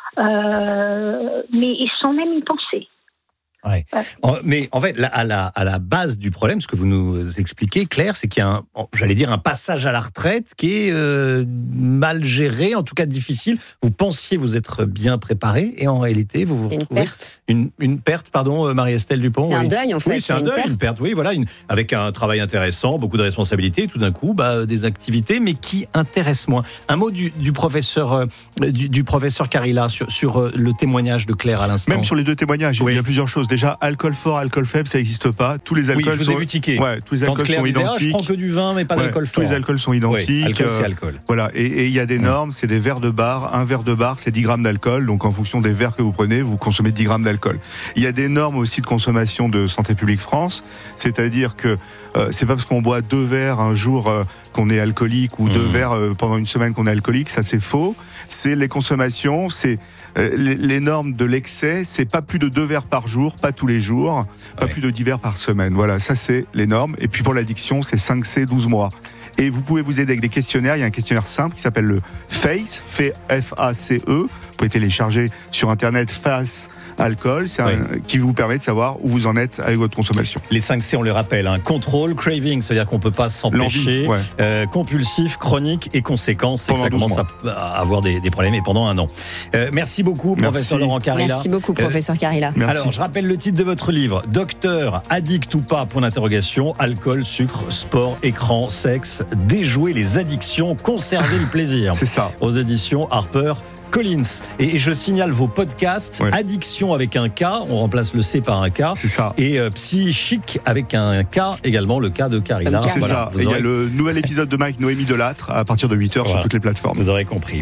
[SPEAKER 10] euh, mais sans même y penser.
[SPEAKER 6] Ouais. Mais en fait, à la, à la base du problème, ce que vous nous expliquez, Claire, c'est qu'il y a un, j'allais dire, un passage à la retraite qui est euh, mal géré, en tout cas difficile. Vous pensiez vous être bien préparé et en réalité, vous vous retrouvez...
[SPEAKER 7] Une perte.
[SPEAKER 6] Une, une perte, pardon, Marie-Estelle Dupont.
[SPEAKER 7] C'est
[SPEAKER 6] oui.
[SPEAKER 7] un deuil, en fait.
[SPEAKER 6] Oui, c'est, c'est un une deuil, perte. une perte, oui, voilà, une, avec un travail intéressant, beaucoup de responsabilités, tout d'un coup, bah, des activités, mais qui intéressent moins. Un mot du, du professeur, euh, du, du professeur Carilla sur, sur euh, le témoignage de Claire à l'instant.
[SPEAKER 8] Même sur les deux témoignages, oui. il y a plusieurs choses. Déjà, alcool fort, alcool faible, ça n'existe pas. Tous les alcools
[SPEAKER 6] oui, je vous ai
[SPEAKER 8] sont...
[SPEAKER 6] vu tiquer.
[SPEAKER 8] Ouais, tous les alcools sont
[SPEAKER 6] disait,
[SPEAKER 8] identiques.
[SPEAKER 6] Ah, je prends que du vin, mais pas
[SPEAKER 8] ouais,
[SPEAKER 6] d'alcool fort.
[SPEAKER 8] Tous les alcools sont identiques.
[SPEAKER 6] Oui, alcool, c'est alcool.
[SPEAKER 8] Euh, voilà. Et il y a des normes, c'est des verres de bar. Un verre de bar, c'est dix grammes d'alcool. Donc, en fonction des verres que vous prenez, vous consommez dix grammes d'alcool. Il y a des normes aussi de consommation de Santé publique France. C'est-à-dire que euh, c'est pas parce qu'on boit deux verres un jour euh, qu'on est alcoolique ou mmh. deux verres euh, pendant une semaine qu'on est alcoolique. Ça, c'est faux. C'est les consommations, c'est euh, les, les normes de l'excès. C'est pas plus de deux verres par jour, pas tous les jours, pas ouais. plus de dix verres par semaine. Voilà, ça, c'est les normes. Et puis pour l'addiction, c'est cinq C, douze mois. Et vous pouvez vous aider avec des questionnaires. Il y a un questionnaire simple qui s'appelle le FACE, F A C E. Vous pouvez télécharger sur Internet FACE Alcool, c'est un, oui. qui vous permet de savoir où vous en êtes avec votre consommation.
[SPEAKER 6] Les cinq C, on les rappelle, hein. Contrôle, craving, c'est-à-dire qu'on ne peut pas s'empêcher, ouais. euh, compulsif, chronique et conséquence, c'est que ça commence à, à avoir des, des problèmes et pendant un an. Euh, merci beaucoup, merci. Professeur Laurent Carilla.
[SPEAKER 7] Merci beaucoup, professeur Carilla.
[SPEAKER 6] Euh, alors, je rappelle le titre de votre livre, Docteur, addict ou pas, point d'interrogation, alcool, sucre, sport, écran, sexe, déjouer les addictions, conserver le plaisir.
[SPEAKER 8] C'est ça.
[SPEAKER 6] Aux éditions Harper Collins. Et je signale vos podcasts, ouais. Addiction avec un K, on remplace le C par un K.
[SPEAKER 8] C'est ça.
[SPEAKER 6] Et euh, Psychique avec un K, également le K de Carilla.
[SPEAKER 8] C'est voilà, ça. Il aurez... y a le nouvel épisode de Mike Noémie Delattre à partir de huit heures voilà. sur toutes les plateformes.
[SPEAKER 6] Vous aurez compris.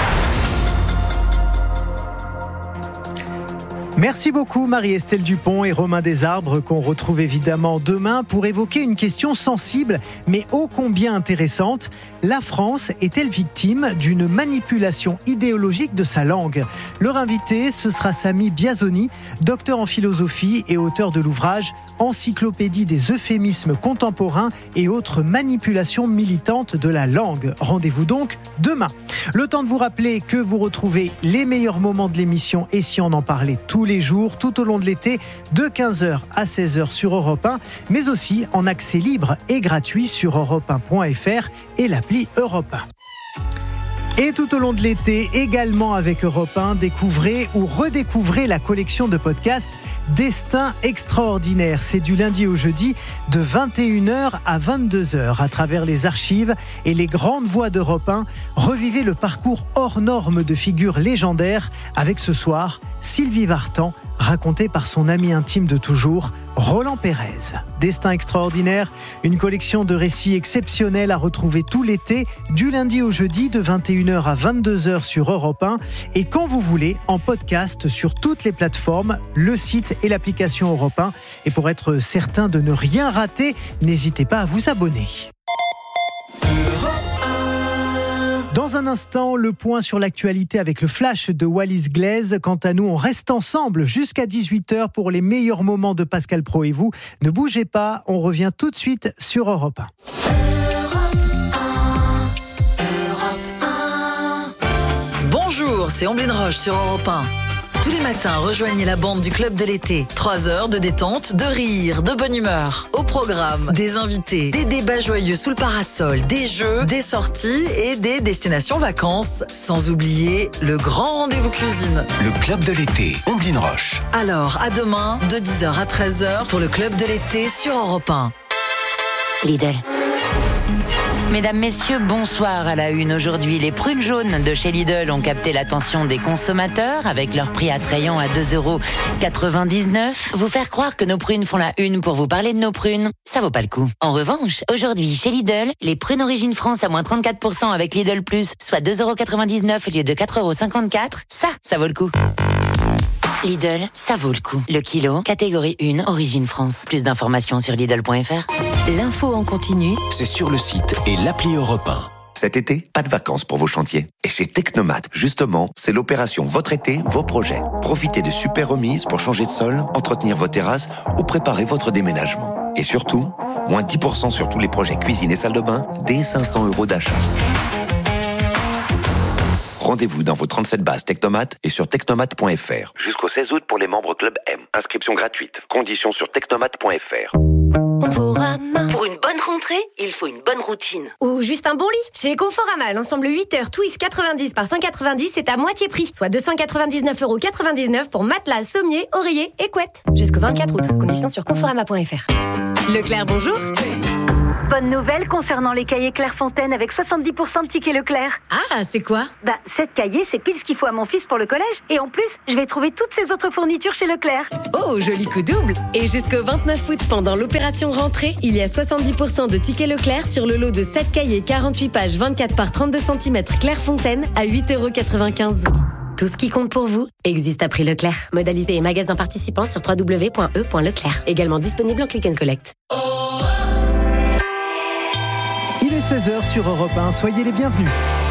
[SPEAKER 4] Merci beaucoup Marie-Estelle Dupont et Romain Desarbres qu'on retrouve évidemment demain pour évoquer une question sensible mais ô combien intéressante. La France est-elle victime d'une manipulation idéologique de sa langue ? Leur invité, ce sera Samy Biazoni, docteur en philosophie et auteur de l'ouvrage Encyclopédie des euphémismes contemporains et autres manipulations militantes de la langue. Rendez-vous donc demain. Le temps de vous rappeler que vous retrouvez les meilleurs moments de l'émission Et si on en parlait tous les jours, tout au long de l'été, de quinze heures à seize heures sur Europe un, mais aussi en accès libre et gratuit sur europe un point f r et l'appli Europe un. Et tout au long de l'été, également avec Europe un, découvrez ou redécouvrez la collection de podcasts Destin extraordinaire. C'est du lundi au jeudi de vingt et une heures à vingt-deux heures. À travers les archives et les grandes voix d'Europe un, revivez le parcours hors norme de figures légendaires avec ce soir Sylvie Vartan, raconté par son ami intime de toujours, Roland Pérez. Destin extraordinaire, une collection de récits exceptionnels à retrouver tout l'été, du lundi au jeudi de vingt et une heures à vingt-deux heures sur Europe un et quand vous voulez en podcast sur toutes les plateformes, le site et l'application Europe un. Et pour être certain de ne rien rater, n'hésitez pas à vous abonner. Dans un instant, le point sur l'actualité avec le flash de Wallis Glaise. Quant à nous, on reste ensemble jusqu'à dix-huit heures pour les meilleurs moments de Pascal Praud et vous. Ne bougez pas, on revient tout de suite sur Europe un.
[SPEAKER 11] Bonjour, c'est Omblin Roche sur Europe un. Tous les matins, rejoignez la bande du Club de l'été. Trois heures de détente, de rire, de bonne humeur. Au programme, des invités, des débats joyeux sous le parasol, des jeux, des sorties et des destinations vacances. Sans oublier le grand rendez-vous cuisine.
[SPEAKER 3] Le Club de l'été, Omblin Roche.
[SPEAKER 11] Alors, à demain, de dix heures à treize heures pour le Club de l'été sur Europe un.
[SPEAKER 2] Lidl. Mesdames, messieurs, bonsoir à la une. Aujourd'hui, les prunes jaunes de chez Lidl ont capté l'attention des consommateurs avec leur prix attrayant à deux euros quatre-vingt-dix-neuf. Vous faire croire que nos prunes font la une pour vous parler de nos prunes, ça vaut pas le coup. En revanche, aujourd'hui, chez Lidl, les prunes Origine France à moins trente-quatre pour cent avec Lidl Plus, soit deux euros quatre-vingt-dix-neuf au lieu de quatre euros cinquante-quatre, ça, ça vaut le coup. Lidl, ça vaut le coup. Le kilo, catégorie un, Origine France. Plus d'informations sur Lidl point f r.
[SPEAKER 11] L'info en continu,
[SPEAKER 3] c'est sur le site et l'appli Europe un.
[SPEAKER 12] Cet été, pas de vacances pour vos chantiers. Et chez Technomat, justement, c'est l'opération Votre été, vos projets. Profitez de super remises pour changer de sol, entretenir vos terrasses ou préparer votre déménagement. Et surtout, moins dix pour cent sur tous les projets cuisine et salle de bain, dès cinq cents euros d'achat. Rendez-vous dans vos trente-sept bases Technomat et sur technomat point f r. Jusqu'au seize août pour les membres Club M. Inscription gratuite. Conditions sur technomat point f r.
[SPEAKER 13] Pour une bonne rentrée, il faut une bonne routine.
[SPEAKER 14] Ou juste un bon lit. Chez Conforama, l'ensemble huit heures Twist quatre-vingt-dix par cent quatre-vingt-dix, c'est à moitié prix. Soit deux cent quatre-vingt-dix-neuf euros quatre-vingt-dix-neuf pour matelas, sommier, oreiller et couette. Jusqu'au vingt-quatre août. Conditions sur conforama point f r. Leclerc, bonjour.
[SPEAKER 15] Bonne nouvelle concernant les cahiers Clairefontaine avec soixante-dix pour cent de tickets Leclerc.
[SPEAKER 14] Ah, c'est quoi?
[SPEAKER 15] Bah, sept cahiers, c'est pile ce qu'il faut à mon fils pour le collège. Et en plus, je vais trouver toutes ses autres fournitures chez Leclerc.
[SPEAKER 14] Oh, joli coup double. Et jusqu'au vingt-neuf août, pendant l'opération rentrée, il y a soixante-dix pour cent de tickets Leclerc sur le lot de sept cahiers quarante-huit pages vingt-quatre par trente-deux centimètres Clairefontaine à huit euros quatre-vingt-quinze. Tout ce qui compte pour vous existe à prix Leclerc. Modalité et magasin participants sur w w w point e point leclerc. Également disponible en click and collect.
[SPEAKER 4] Il est seize heures sur Europe un, soyez les bienvenus.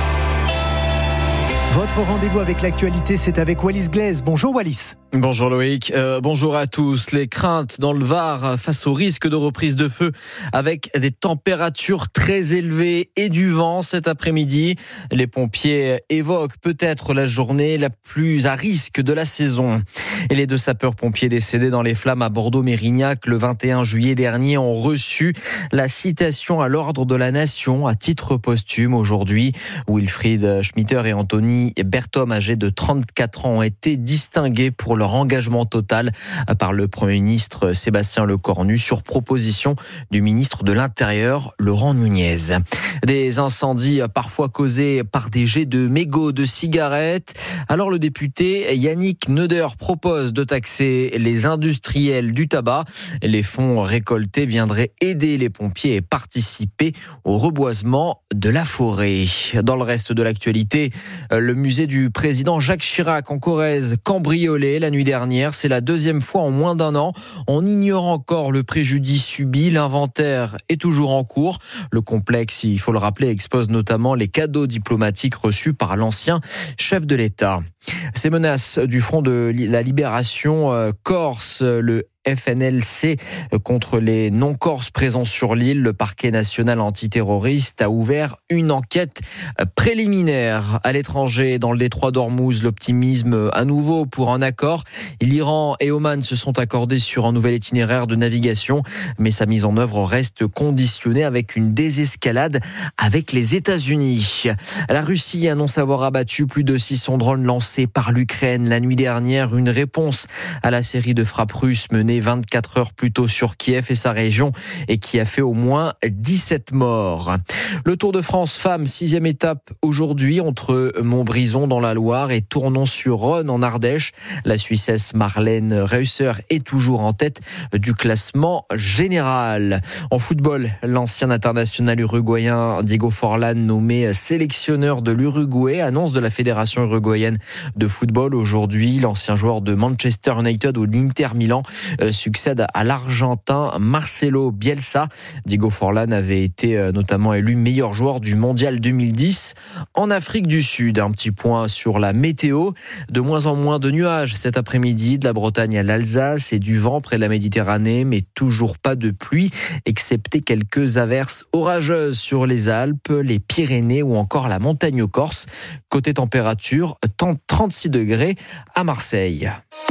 [SPEAKER 4] Votre rendez-vous avec l'actualité, c'est avec Wallis Glaise. Bonjour Wallis.
[SPEAKER 5] Bonjour Loïc, euh, bonjour à tous. Les craintes dans le Var face au risque de reprise de feu avec des températures très élevées et du vent cet après-midi. Les pompiers évoquent peut-être la journée la plus à risque de la saison. Et les deux sapeurs-pompiers décédés dans les flammes à Bordeaux-Mérignac le vingt et un juillet dernier ont reçu la citation à l'ordre de la Nation à titre posthume aujourd'hui. Wilfried Schmitter et Anthony Berthom, âgés de trente-quatre ans, ont été distingués pour leur engagement total par le Premier ministre Sébastien Lecornu sur proposition du ministre de l'Intérieur Laurent Nunez. Des incendies parfois causés par des jets de mégots de cigarettes. Alors le député Yannick Neuder propose de taxer les industriels du tabac. Les fonds récoltés viendraient aider les pompiers et participer au reboisement de la forêt. Dans le reste de l'actualité, le musée du président Jacques Chirac en Corrèze cambriolé la nuit dernière. C'est la deuxième fois en moins d'un an. On ignore encore le préjudice subi. L'inventaire est toujours en cours. Le complexe, il faut le rappeler, expose notamment les cadeaux diplomatiques reçus par l'ancien chef de l'État. Ces menaces du Front de la Libération Corse, le F N L C, contre les non-corses présents sur l'île, le parquet national antiterroriste a ouvert une enquête préliminaire. À l'étranger, dans le détroit d'Ormuz, l'optimisme à nouveau pour un accord. L'Iran et Oman se sont accordés sur un nouvel itinéraire de navigation, mais sa mise en œuvre reste conditionnée avec une désescalade avec les États-Unis. La Russie annonce avoir abattu plus de six cents drones lancés par l'Ukraine la nuit dernière, une réponse à la série de frappes russes menées vingt-quatre heures plus tôt sur Kiev et sa région et qui a fait au moins dix-sept morts. Le Tour de France femmes, sixième étape aujourd'hui entre Montbrison dans la Loire et Tournon-sur-Rhône en Ardèche. La Suissesse Marlène Reusser est toujours en tête du classement général. En football, l'ancien international uruguayen Diego Forlán, nommé sélectionneur de l'Uruguay, annonce de la Fédération uruguayenne de football. Aujourd'hui, l'ancien joueur de Manchester United ou d'Inter Milan succède à l'Argentin Marcelo Bielsa. Diego Forlán avait été notamment élu meilleur joueur du Mondial deux mille dix. En Afrique du Sud, un petit point sur la météo. De moins en moins de nuages cet après-midi, de la Bretagne à l'Alsace et du vent près de la Méditerranée, mais toujours pas de pluie, excepté quelques averses orageuses sur les Alpes, les Pyrénées ou encore la montagne corse. Côté température, trente-six degrés à Marseille.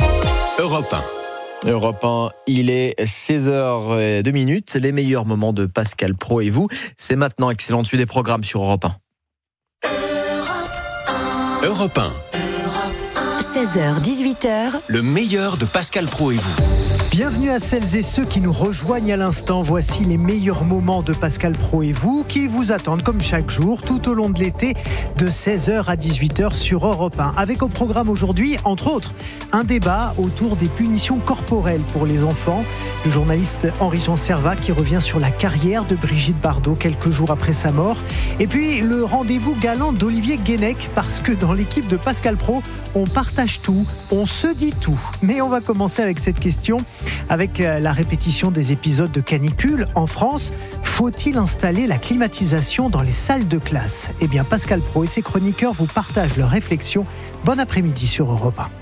[SPEAKER 3] Europe un.
[SPEAKER 5] Europe un, il est seize heures deux minutes. Les meilleurs moments de Pascal Praud et vous. C'est maintenant. Excellente suite des programmes sur Europe un.
[SPEAKER 3] Europe un.
[SPEAKER 14] seize heures dix-huit heures.
[SPEAKER 3] Le meilleur de Pascal Praud et vous.
[SPEAKER 4] Bienvenue à celles et ceux qui nous rejoignent à l'instant. Voici les meilleurs moments de Pascal Praud et vous qui vous attendent comme chaque jour tout au long de l'été de seize heures à dix-huit heures sur Europe un. Avec au programme aujourd'hui, entre autres, un débat autour des punitions corporelles pour les enfants. Le journaliste Henri-Jean Servat qui revient sur la carrière de Brigitte Bardot quelques jours après sa mort. Et puis le rendez-vous galant d'Olivier Guénec parce que dans l'équipe de Pascal Praud, on partage cache tout, on se dit tout. Mais on va commencer avec cette question, avec la répétition des épisodes de canicule en France. Faut-il installer la climatisation dans les salles de classe ? Eh bien, Pascal Praud et ses chroniqueurs vous partagent leurs réflexions. Bon après-midi sur Europe un.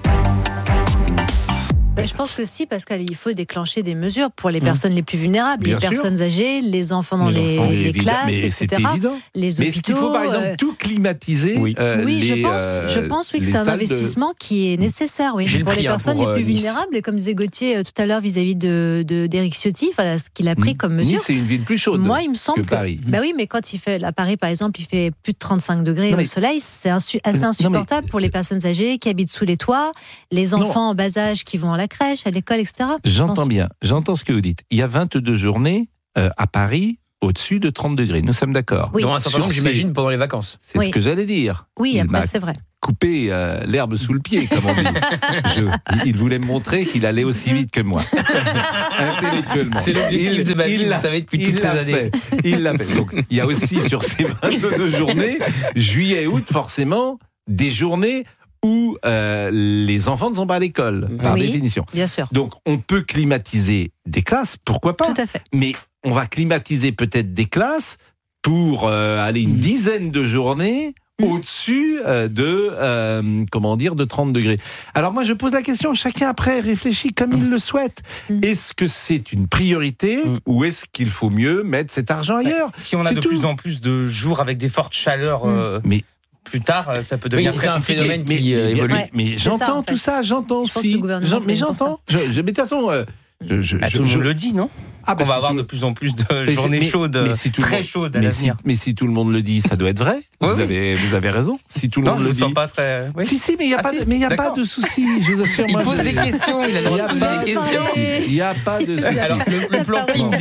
[SPEAKER 16] Je pense que si, Pascal, il faut déclencher des mesures pour les personnes les plus vulnérables, Bien les sûr. personnes âgées, les enfants dans les, les, enfants, les classes,
[SPEAKER 17] mais
[SPEAKER 16] et cetera.
[SPEAKER 17] Évident.
[SPEAKER 16] Les
[SPEAKER 17] mais
[SPEAKER 16] hôpitaux.
[SPEAKER 17] est-ce qu'il faut, par exemple, euh... tout climatiser
[SPEAKER 16] Oui, euh, oui
[SPEAKER 17] les,
[SPEAKER 16] je pense,
[SPEAKER 17] euh,
[SPEAKER 16] je pense oui, que c'est un investissement de... qui est nécessaire oui, pour les personnes pour, les plus euh, vulnérables. Et comme disait Gauthier euh, tout à l'heure vis-à-vis de, de, d'Éric Ciotti, voilà, ce qu'il a pris mmh. comme mesure.
[SPEAKER 17] Nice, c'est une ville plus chaude
[SPEAKER 16] Moi, il me semble
[SPEAKER 17] que,
[SPEAKER 16] que
[SPEAKER 17] Paris.
[SPEAKER 16] Bah oui, mais quand il fait, à Paris, par exemple, il fait plus de trente-cinq degrés non, mais... au soleil, c'est insu- assez insupportable mais... pour les personnes âgées qui habitent sous les toits, les enfants en bas âge qui vont à la crèche, à l'école, et cetera.
[SPEAKER 17] J'entends bien, j'entends ce que vous dites. Il y a vingt-deux journées euh, à Paris au-dessus de trente degrés. Nous sommes d'accord.
[SPEAKER 5] Oui. Dans un certain nombre, j'imagine, pendant les vacances.
[SPEAKER 17] C'est
[SPEAKER 16] oui.
[SPEAKER 17] ce que j'allais dire.
[SPEAKER 16] Oui,
[SPEAKER 17] il
[SPEAKER 16] après, c'est vrai.
[SPEAKER 17] Coupé euh, l'herbe sous le pied, comme on dit. Je, il voulait me montrer qu'il allait aussi vite que moi. Intellectuellement.
[SPEAKER 5] C'est l'objectif il, de ma vie, vous savez, depuis toutes ces années.
[SPEAKER 17] Fait. Il l'a fait. Donc, il y a aussi sur ces vingt-deux journées, juillet, août, forcément, des journées où euh, les enfants ne sont pas à l'école, par
[SPEAKER 16] oui,
[SPEAKER 17] définition.
[SPEAKER 16] Bien sûr.
[SPEAKER 17] Donc, on peut climatiser des classes, pourquoi pas ?
[SPEAKER 16] Tout à fait.
[SPEAKER 17] Mais on va climatiser peut-être des classes pour euh, aller une mmh. dizaine de journées mmh. au-dessus euh, de, euh, comment dire, de trente degrés. Alors moi, je pose la question, chacun après réfléchit comme mmh. il le souhaite. Mmh. Est-ce que c'est une priorité mmh. ou est-ce qu'il faut mieux mettre cet argent ailleurs ?
[SPEAKER 5] Si on a
[SPEAKER 17] c'est
[SPEAKER 5] de
[SPEAKER 17] tout.
[SPEAKER 5] plus en plus de jours avec des fortes chaleurs...
[SPEAKER 17] Mmh.
[SPEAKER 5] Euh...
[SPEAKER 17] Mais
[SPEAKER 5] plus tard, ça peut devenir
[SPEAKER 17] oui,
[SPEAKER 5] très
[SPEAKER 17] c'est un
[SPEAKER 5] phénomène
[SPEAKER 17] mais,
[SPEAKER 5] qui euh,
[SPEAKER 17] mais,
[SPEAKER 5] évolue.
[SPEAKER 17] Mais, mais j'entends ça, en fait. tout ça, j'entends
[SPEAKER 16] je
[SPEAKER 17] si.
[SPEAKER 16] J'en,
[SPEAKER 17] mais j'entends. Je, je, mais de toute façon, euh, je, je,
[SPEAKER 5] ah,
[SPEAKER 17] je,
[SPEAKER 5] tout
[SPEAKER 17] je,
[SPEAKER 5] le monde le dit, non ?
[SPEAKER 17] Ah,
[SPEAKER 5] bah, on va avoir
[SPEAKER 17] tout...
[SPEAKER 5] de plus en plus de
[SPEAKER 17] mais
[SPEAKER 5] journées
[SPEAKER 17] mais,
[SPEAKER 5] chaudes,
[SPEAKER 17] mais si
[SPEAKER 5] très
[SPEAKER 17] monde,
[SPEAKER 5] chaudes à
[SPEAKER 17] mais
[SPEAKER 5] l'avenir.
[SPEAKER 17] Si, mais si tout le monde le dit, ça doit être vrai.
[SPEAKER 5] Oui,
[SPEAKER 17] vous,
[SPEAKER 5] oui.
[SPEAKER 17] avez, vous avez raison. Si tout le
[SPEAKER 5] non,
[SPEAKER 17] monde
[SPEAKER 5] je
[SPEAKER 17] le
[SPEAKER 5] me
[SPEAKER 17] dit.
[SPEAKER 5] sens pas très. Oui.
[SPEAKER 17] Si, si, mais il n'y a,
[SPEAKER 5] ah,
[SPEAKER 17] pas,
[SPEAKER 5] si
[SPEAKER 17] mais y a pas de souci. Je vous assure.
[SPEAKER 5] Il
[SPEAKER 17] moi,
[SPEAKER 5] pose
[SPEAKER 17] je...
[SPEAKER 5] des questions, il a le droit de poser des questions.
[SPEAKER 17] Il n'y a pas de souci.
[SPEAKER 5] Alors, le, le plan clim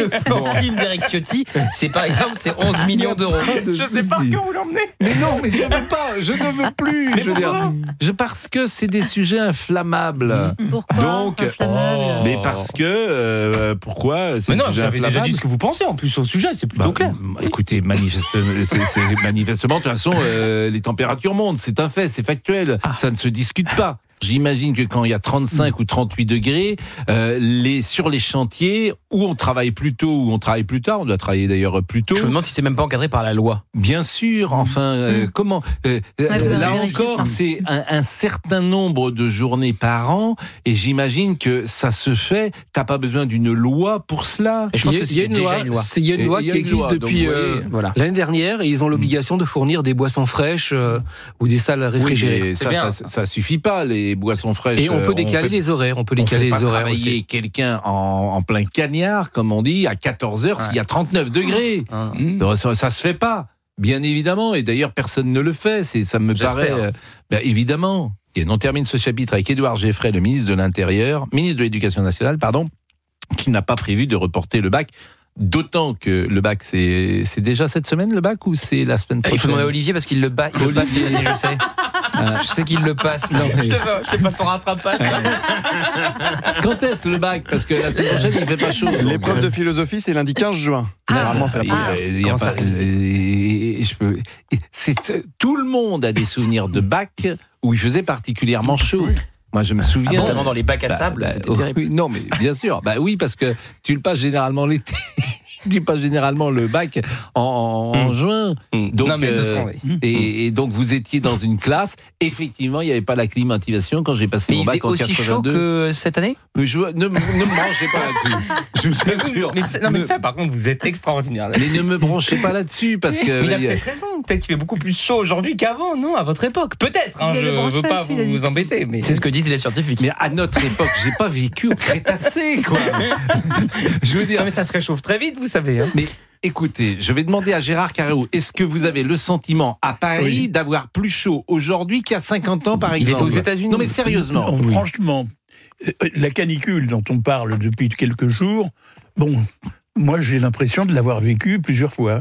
[SPEAKER 5] bon. d'Éric Ciotti, c'est par exemple, c'est onze millions d'euros.
[SPEAKER 17] De
[SPEAKER 5] je
[SPEAKER 17] souci.
[SPEAKER 5] sais pas que vous l'emmenez.
[SPEAKER 17] Mais non, mais je ne veux pas. Je ne veux plus.
[SPEAKER 5] Mais
[SPEAKER 17] je veux dire, je, parce que c'est des sujets inflammables.
[SPEAKER 16] Pourquoi
[SPEAKER 17] Donc,
[SPEAKER 16] inflammable
[SPEAKER 17] oh. mais parce que euh, pourquoi c'est
[SPEAKER 5] Mais non, vous avez déjà dit ce que vous pensez en plus au sujet, c'est plutôt
[SPEAKER 17] bah,
[SPEAKER 5] clair.
[SPEAKER 17] Écoutez, manifestement, c'est, c'est manifestement, de toute façon, euh, les températures montent, c'est un fait, c'est factuel, ah. ça ne se discute pas. J'imagine que quand il y a trente-cinq mmh. ou trente-huit degrés, euh, les, sur les chantiers, où on travaille plus tôt ou on travaille plus tard, on doit travailler d'ailleurs plus tôt.
[SPEAKER 5] Je me demande si c'est même pas encadré par la loi.
[SPEAKER 17] Bien sûr, enfin, euh, mmh. comment euh, ouais, là encore, ça. c'est un, un certain nombre de journées par an, et j'imagine que ça se fait. T'as pas besoin d'une loi pour cela.
[SPEAKER 5] Et je pense qu'il y a une loi. Il y a une loi qui existe depuis euh, voilà. l'année dernière, et ils ont l'obligation de fournir des boissons fraîches euh, ou des salles réfrigérées.
[SPEAKER 17] Oui, ça, ça, ça, ça suffit pas. Les boissons fraîches.
[SPEAKER 5] Et on peut décaler
[SPEAKER 17] on fait,
[SPEAKER 5] les horaires. On peut décaler
[SPEAKER 17] on fait
[SPEAKER 5] les
[SPEAKER 17] pas
[SPEAKER 5] horaires.
[SPEAKER 17] Travailler aussi. Quelqu'un en, en plein cagnard, comme on dit, à quatorze heures, ouais. s'il y a trente-neuf degrés. Mmh. Ça, ça se fait pas, bien évidemment. Et d'ailleurs, personne ne le fait. C'est, ça me J'espère. paraît euh, ben, évidemment. Et on termine ce chapitre avec Édouard Geffray, le ministre de l'Intérieur, ministre de l'Éducation nationale, pardon, qui n'a pas prévu de reporter le bac. D'autant que le bac, c'est, c'est déjà cette semaine le bac ou c'est la semaine prochaine ?
[SPEAKER 5] Il faut demander à Olivier parce qu'il le, bat, il le passe cette année, je sais. Euh, je sais qu'il le passe. Non, mais... Je te passe son rattrapage.
[SPEAKER 17] Quand est-ce le bac ? Parce que la semaine prochaine, il fait pas chaud.
[SPEAKER 18] L'épreuve de philosophie, c'est lundi quinze juin.
[SPEAKER 17] Ah, Normalement, c'est la première. Il y a pas, je peux, c'est, tout le monde a des souvenirs de bac où il faisait particulièrement chaud. Moi, je me souviens. Ah,
[SPEAKER 5] notamment dans les bacs à bah, sable, bah, c'était oh, terrible.
[SPEAKER 17] Oui, non, mais bien sûr. Bah oui, parce que tu le passes généralement l'été. Tu passes généralement le bac en, en mmh. juin. Donc, non, mais euh, façon, oui. et, et donc, vous étiez dans une classe. Effectivement, il n'y avait pas la climatisation quand j'ai passé
[SPEAKER 5] mais
[SPEAKER 17] mon bac en quatre-vingt-deux.
[SPEAKER 5] Mais il faisait aussi chaud que cette année ?
[SPEAKER 17] Mais je, ne, ne me branchez pas là-dessus. Je vous assure.
[SPEAKER 5] Mais, non, mais ça, par contre, vous êtes extraordinaire là-dessus.
[SPEAKER 17] Mais ne me branchez pas là-dessus, parce que...
[SPEAKER 5] Mais il a peut-être raison. Peut-être qu'il fait beaucoup plus chaud aujourd'hui qu'avant, non, à votre époque. Peut-être, hein, je ne veux pas vous, vous embêter. Mais... C'est ce que disent les scientifiques.
[SPEAKER 17] Mais à notre époque, j'ai pas vécu au Crétacé, quoi. Je veux dire...
[SPEAKER 5] Non, mais ça se réchauffe très vite, vous savez. Hein.
[SPEAKER 17] Mais... Écoutez, je vais demander à Gérard Carreau, est-ce que vous avez le sentiment à Paris oui. d'avoir plus chaud aujourd'hui qu'il y a cinquante ans, par exemple ?
[SPEAKER 5] Il est aux États-Unis.
[SPEAKER 17] Non, mais sérieusement.
[SPEAKER 19] Non, franchement, la canicule dont on parle depuis quelques jours, bon, moi j'ai l'impression de l'avoir vécu plusieurs fois.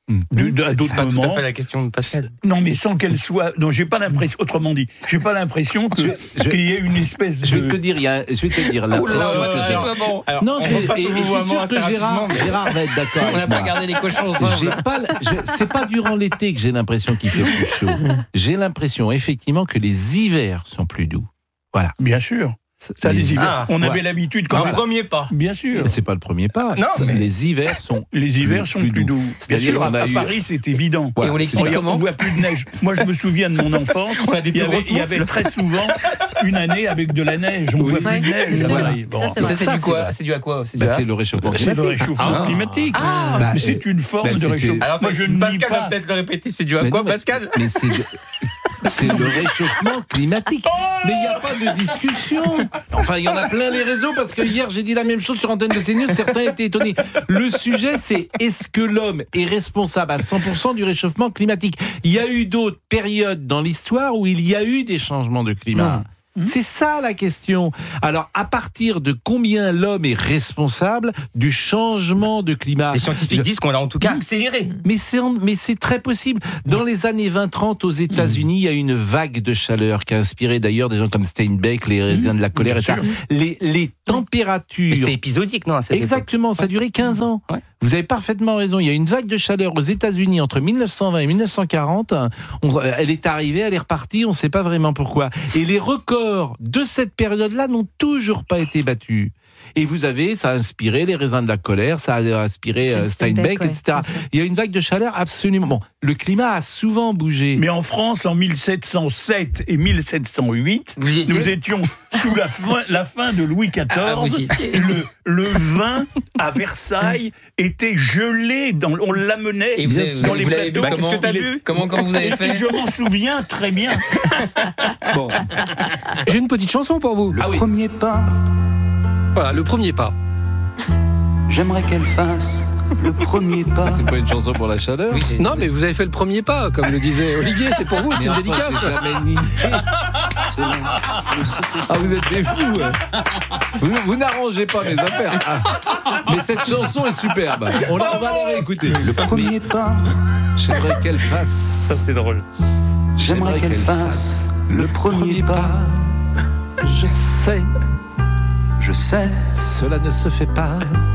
[SPEAKER 19] De, de, à
[SPEAKER 5] C'est,
[SPEAKER 19] d'autres
[SPEAKER 5] c'est pas
[SPEAKER 19] moments.
[SPEAKER 5] tout à fait la question de Pascal.
[SPEAKER 19] Non, mais sans qu'elle soit. Non, j'ai pas l'impression. Autrement dit, j'ai pas l'impression que,
[SPEAKER 17] Je- je-
[SPEAKER 19] qu'il y ait une espèce de.
[SPEAKER 17] Je vais te dire, il y a, je vais te dire là.
[SPEAKER 5] Oh là là,
[SPEAKER 17] je vais te
[SPEAKER 5] là
[SPEAKER 17] dire-
[SPEAKER 5] là, bon. Alors,
[SPEAKER 17] non,
[SPEAKER 5] on
[SPEAKER 17] je,
[SPEAKER 5] passe
[SPEAKER 17] et,
[SPEAKER 5] au
[SPEAKER 17] et je suis
[SPEAKER 5] vouvoiement
[SPEAKER 17] sûr
[SPEAKER 5] assez
[SPEAKER 17] que Gérard,
[SPEAKER 5] rapidement, mais-
[SPEAKER 17] Gérard va être d'accord.
[SPEAKER 5] On n'a
[SPEAKER 17] avec
[SPEAKER 5] pas
[SPEAKER 17] moi.
[SPEAKER 5] gardé les cochons ensemble.
[SPEAKER 17] J'ai pas, je- c'est pas durant l'été que j'ai l'impression qu'il fait plus chaud. J'ai l'impression effectivement que les hivers sont plus doux. Voilà.
[SPEAKER 19] Bien sûr. Ça, les hivers.
[SPEAKER 5] Ah,
[SPEAKER 19] on
[SPEAKER 17] ouais.
[SPEAKER 19] avait l'habitude quand
[SPEAKER 5] Un
[SPEAKER 19] même.
[SPEAKER 5] premier pas.
[SPEAKER 19] Bien sûr.
[SPEAKER 17] Mais c'est pas le premier pas.
[SPEAKER 5] Non,
[SPEAKER 17] Ça,
[SPEAKER 5] mais-
[SPEAKER 17] Les hivers sont
[SPEAKER 19] Les hivers sont plus doux. Bien
[SPEAKER 17] C'est-à-dire
[SPEAKER 19] sûr,
[SPEAKER 17] on a
[SPEAKER 19] à
[SPEAKER 17] eu.
[SPEAKER 19] Paris, c'est évident.
[SPEAKER 17] Voilà,
[SPEAKER 5] Et on l'explique
[SPEAKER 17] c'est-
[SPEAKER 19] On
[SPEAKER 5] comment
[SPEAKER 19] voit plus de neige. Moi, je me souviens de mon enfance.
[SPEAKER 5] On a des
[SPEAKER 19] il, y
[SPEAKER 5] plus
[SPEAKER 19] avait,
[SPEAKER 5] grosses
[SPEAKER 19] il y avait
[SPEAKER 5] moufles.
[SPEAKER 19] très souvent une année avec de la neige. On voit
[SPEAKER 16] Ouais,
[SPEAKER 19] plus de
[SPEAKER 16] bien
[SPEAKER 19] neige.
[SPEAKER 16] sûr.
[SPEAKER 19] Voilà.
[SPEAKER 16] Ça,
[SPEAKER 19] Bon.
[SPEAKER 16] c'est
[SPEAKER 5] Et
[SPEAKER 16] vrai.
[SPEAKER 5] ça, c'est
[SPEAKER 17] Ça,
[SPEAKER 5] du
[SPEAKER 17] c'est
[SPEAKER 5] quoi
[SPEAKER 17] vrai.
[SPEAKER 5] C'est dû à quoi C'est
[SPEAKER 17] Bah,
[SPEAKER 5] dû à-
[SPEAKER 17] c'est le réchauffement
[SPEAKER 19] C'est le
[SPEAKER 17] climatique.
[SPEAKER 19] réchauffement
[SPEAKER 5] Ah.
[SPEAKER 19] climatique.
[SPEAKER 5] Ah.
[SPEAKER 17] Bah,
[SPEAKER 19] Mais c'est
[SPEAKER 17] et-
[SPEAKER 19] une forme
[SPEAKER 17] bah,
[SPEAKER 19] de
[SPEAKER 17] c'était-
[SPEAKER 19] réchauffement.
[SPEAKER 5] Alors,
[SPEAKER 19] Moi, je ne nie
[SPEAKER 5] Pascal va
[SPEAKER 19] pas.
[SPEAKER 5] peut-être le répéter. C'est dû à
[SPEAKER 17] Mais
[SPEAKER 5] quoi,
[SPEAKER 17] non, mais-
[SPEAKER 5] Pascal
[SPEAKER 17] Mais c'est le, c'est le réchauffement climatique. Mais il n'y a pas de discussion. Enfin, il y en a plein les réseaux parce que hier j'ai dit la même chose sur antenne de CNews. Certains étaient étonnés. Le sujet, c'est est-ce que l'homme est responsable à cent pour cent du réchauffement climatique ? Il y a eu d'autres périodes dans l'histoire où il y a eu des changements de climat. C'est ça la question. Alors, à partir de combien l'homme est responsable du changement de climat ?
[SPEAKER 5] Les scientifiques disent qu'on l'a en tout cas accéléré.
[SPEAKER 17] Mais c'est, en- mais c'est très possible. Dans les années vingt trente, aux États-Unis, il y a eu une vague de chaleur qui a inspiré d'ailleurs des gens comme Steinbeck, les raisins de la colère,
[SPEAKER 19] Bien
[SPEAKER 17] et cetera. Les, les températures.
[SPEAKER 5] Mais c'était épisodique, non à cette
[SPEAKER 17] Exactement, ça a duré quinze ans.
[SPEAKER 5] Ouais.
[SPEAKER 17] Vous avez parfaitement raison. Il y a eu une vague de chaleur aux États-Unis entre mille neuf cent vingt et mille neuf cent quarante. On- elle est arrivée, elle est repartie, on ne sait pas vraiment pourquoi. Et les records de cette période-là n'ont toujours pas été battus. Et vous avez, ça a inspiré les raisins de la colère, ça a inspiré euh, Steinbeck,
[SPEAKER 16] Steinbeck, ouais,
[SPEAKER 17] et cetera.
[SPEAKER 16] bien sûr.
[SPEAKER 17] Il y a une vague de chaleur absolument. Bon, le climat a souvent bougé.
[SPEAKER 19] Mais en France, en mille sept cent sept et mille sept cent huit,
[SPEAKER 5] Vous y étiez
[SPEAKER 19] nous étions sous la fin, la fin de Louis
[SPEAKER 5] Ah, vous
[SPEAKER 19] quatorze.
[SPEAKER 5] y étiez.
[SPEAKER 19] le, le vin à Versailles était gelé. Dans, on l'amenait
[SPEAKER 5] Et vous, avez,
[SPEAKER 19] dans
[SPEAKER 5] vous,
[SPEAKER 19] les
[SPEAKER 5] vous l'avez bu,
[SPEAKER 19] plateaux.
[SPEAKER 5] comment,
[SPEAKER 19] Il est-
[SPEAKER 5] bu comment, comment vous avez
[SPEAKER 19] Et
[SPEAKER 5] fait
[SPEAKER 19] je m'en souviens très bien.
[SPEAKER 17] Bon,
[SPEAKER 20] J'ai une petite chanson pour vous.
[SPEAKER 17] ah oui.
[SPEAKER 21] Premier pas,
[SPEAKER 20] Voilà, le premier pas.
[SPEAKER 21] j'aimerais qu'elle fasse le premier pas.
[SPEAKER 17] C'est pas une chanson pour la chaleur.
[SPEAKER 5] Oui, j'ai-
[SPEAKER 20] Non, mais vous avez fait le premier pas, comme le disait Olivier, c'est pour vous, c'est
[SPEAKER 17] Mais
[SPEAKER 20] une
[SPEAKER 17] enfin,
[SPEAKER 20] dédicace.
[SPEAKER 17] j'ai jamais nié.
[SPEAKER 21] Cela ne se fait
[SPEAKER 17] Ah, vous êtes des fous. hein. Vous, vous n'arrangez pas mes affaires. Ah. Mais cette chanson est superbe. On, la- on va la réécouter.
[SPEAKER 21] le premier pas,
[SPEAKER 17] J'aimerais qu'elle fasse.
[SPEAKER 19] Ça, c'est drôle.
[SPEAKER 21] j'aimerais qu'elle fasse le premier pas.
[SPEAKER 17] Je sais,
[SPEAKER 21] Je sais,
[SPEAKER 17] cela ne se fait pas.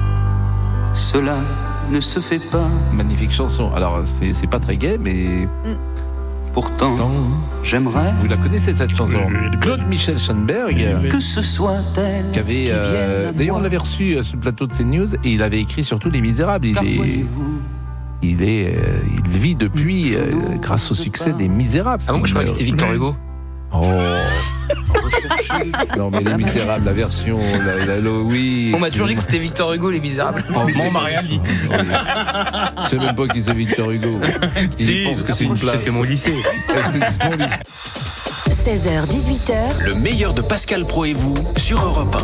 [SPEAKER 21] cela ne se fait pas.
[SPEAKER 17] Magnifique chanson. Alors, c'est, c'est pas très gai, mais.
[SPEAKER 21] Pourtant,
[SPEAKER 17] Tant-
[SPEAKER 21] j'aimerais
[SPEAKER 17] Vous la connaissez cette chanson
[SPEAKER 19] Oui.
[SPEAKER 17] Claude Michel Schoenberg.
[SPEAKER 21] que ce soit elle
[SPEAKER 17] Qui avait,
[SPEAKER 21] qui
[SPEAKER 17] euh,
[SPEAKER 21] vienne à
[SPEAKER 17] d'ailleurs, on
[SPEAKER 21] moi.
[SPEAKER 17] l'avait reçu euh, sur le plateau de CNews et il avait écrit surtout Les Misérables. Il
[SPEAKER 21] Car
[SPEAKER 17] est,
[SPEAKER 21] voyez-vous,
[SPEAKER 17] il est, euh, il vit depuis euh, grâce au succès des Misérables.
[SPEAKER 5] Ah bon, je croyais que c'était Victor Hugo.
[SPEAKER 17] Oh
[SPEAKER 21] rechercher
[SPEAKER 17] non, mais Les Misérables, la version, la, la- la- oui.
[SPEAKER 5] On m'a toujours dit que c'était Victor Hugo, Les Misérables.
[SPEAKER 17] Oh,
[SPEAKER 5] Mais
[SPEAKER 17] c'est-
[SPEAKER 5] on m'a rien dit.
[SPEAKER 17] Oui. Je sais même pas qui c'est Victor Hugo. Il
[SPEAKER 5] Si,
[SPEAKER 17] pense que c'est une place.
[SPEAKER 5] C'était mon lycée.
[SPEAKER 17] C'est mon lycée.
[SPEAKER 14] seize heures dix-huit heures,
[SPEAKER 3] Le meilleur de Pascal Pro et vous sur Europe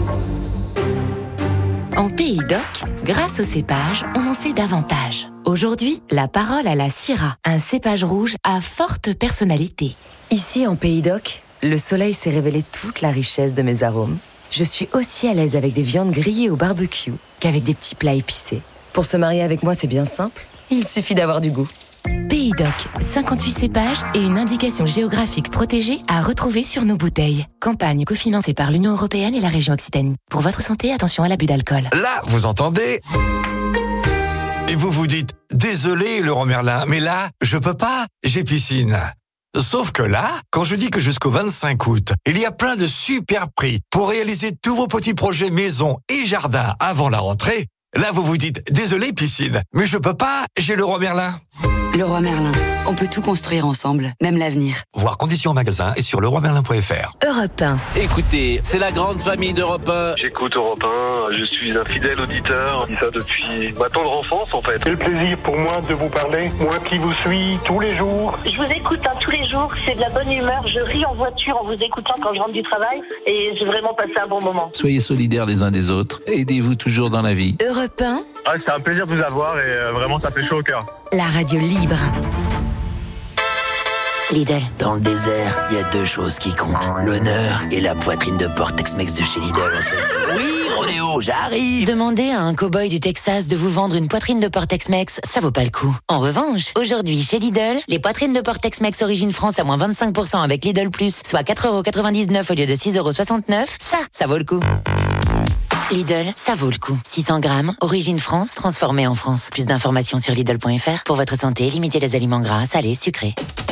[SPEAKER 3] un.
[SPEAKER 2] En Pays d'Oc, grâce au cépage, on en sait davantage. Aujourd'hui, la parole à la Syrah, un cépage rouge à forte personnalité.
[SPEAKER 22] Ici, en Pays d'Oc, le soleil s'est révélé toute la richesse de mes arômes. Je suis aussi à l'aise avec des viandes grillées au barbecue qu'avec des petits plats épicés. Pour se marier avec moi, c'est bien simple. Il suffit d'avoir du goût.
[SPEAKER 2] Pays d'Oc, cinquante-huit cépages et une indication géographique protégée à retrouver sur nos bouteilles. Campagne cofinancée par l'Union européenne et la région Occitanie. Pour votre santé, attention à l'abus d'alcool.
[SPEAKER 23] Là, vous entendez ? Et vous vous dites, désolé Laurent Merlin, mais là, je peux pas, j'ai piscine. Sauf que là, quand je dis que jusqu'au vingt-cinq août, il y a plein de super prix pour réaliser tous vos petits projets maison et jardin avant la rentrée, là vous vous dites, désolé piscine, mais je peux pas, j'ai Leroy Merlin.
[SPEAKER 24] Leroy Merlin, on peut tout construire ensemble, même l'avenir.
[SPEAKER 23] Voir conditions en magasin et sur leroy merlin point f r.
[SPEAKER 22] Europe un.
[SPEAKER 17] Écoutez, c'est la grande famille d'Europe un.
[SPEAKER 25] J'écoute Europe un, je suis un fidèle auditeur, je dis ça depuis ma tendre enfance en fait.
[SPEAKER 26] C'est le plaisir pour moi de vous parler, moi qui vous suis tous les jours.
[SPEAKER 27] Je vous écoute hein, tous les jours, c'est de la bonne humeur, je ris en voiture en vous écoutant quand je rentre du travail et j'ai vraiment passé un bon moment.
[SPEAKER 17] Soyez solidaires les uns des autres. Aidez-vous toujours dans la vie.
[SPEAKER 22] Europe un,
[SPEAKER 26] Ah, c'est un plaisir de vous avoir et euh, vraiment ça fait chaud au cœur.
[SPEAKER 22] la radio libre.
[SPEAKER 2] Lidl.
[SPEAKER 1] Dans le désert, il y a deux choses qui comptent. L'honneur et la poitrine de porc Tex-Mex de chez Lidl. Oui, Rodéo, j'arrive.
[SPEAKER 2] Demander à un cow-boy du Texas de vous vendre une poitrine de porc Tex-Mex, ça vaut pas le coup. En revanche, aujourd'hui chez Lidl, les poitrines de porc Tex-Mex Origine France à moins vingt-cinq pour cent avec Lidl Plus, soit quatre euros quatre-vingt-dix-neuf au lieu de six euros soixante-neuf, ça, ça vaut le coup. Lidl, ça vaut le coup. six cents grammes, Origine France, transformée en France. Plus d'informations sur Lidl point F R. Pour votre santé, limitez les aliments gras, salés, sucrés.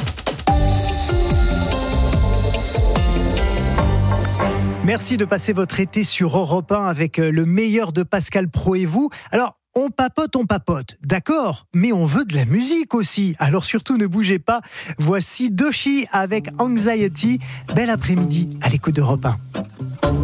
[SPEAKER 4] Merci de passer votre été sur Europe un avec le meilleur de Pascal Praud et vous. Alors, on papote, on papote, d'accord, mais on veut de la musique aussi. Alors surtout, ne bougez pas. Voici Doechii avec Anxiety. Bel après-midi à l'écoute d'Europe un.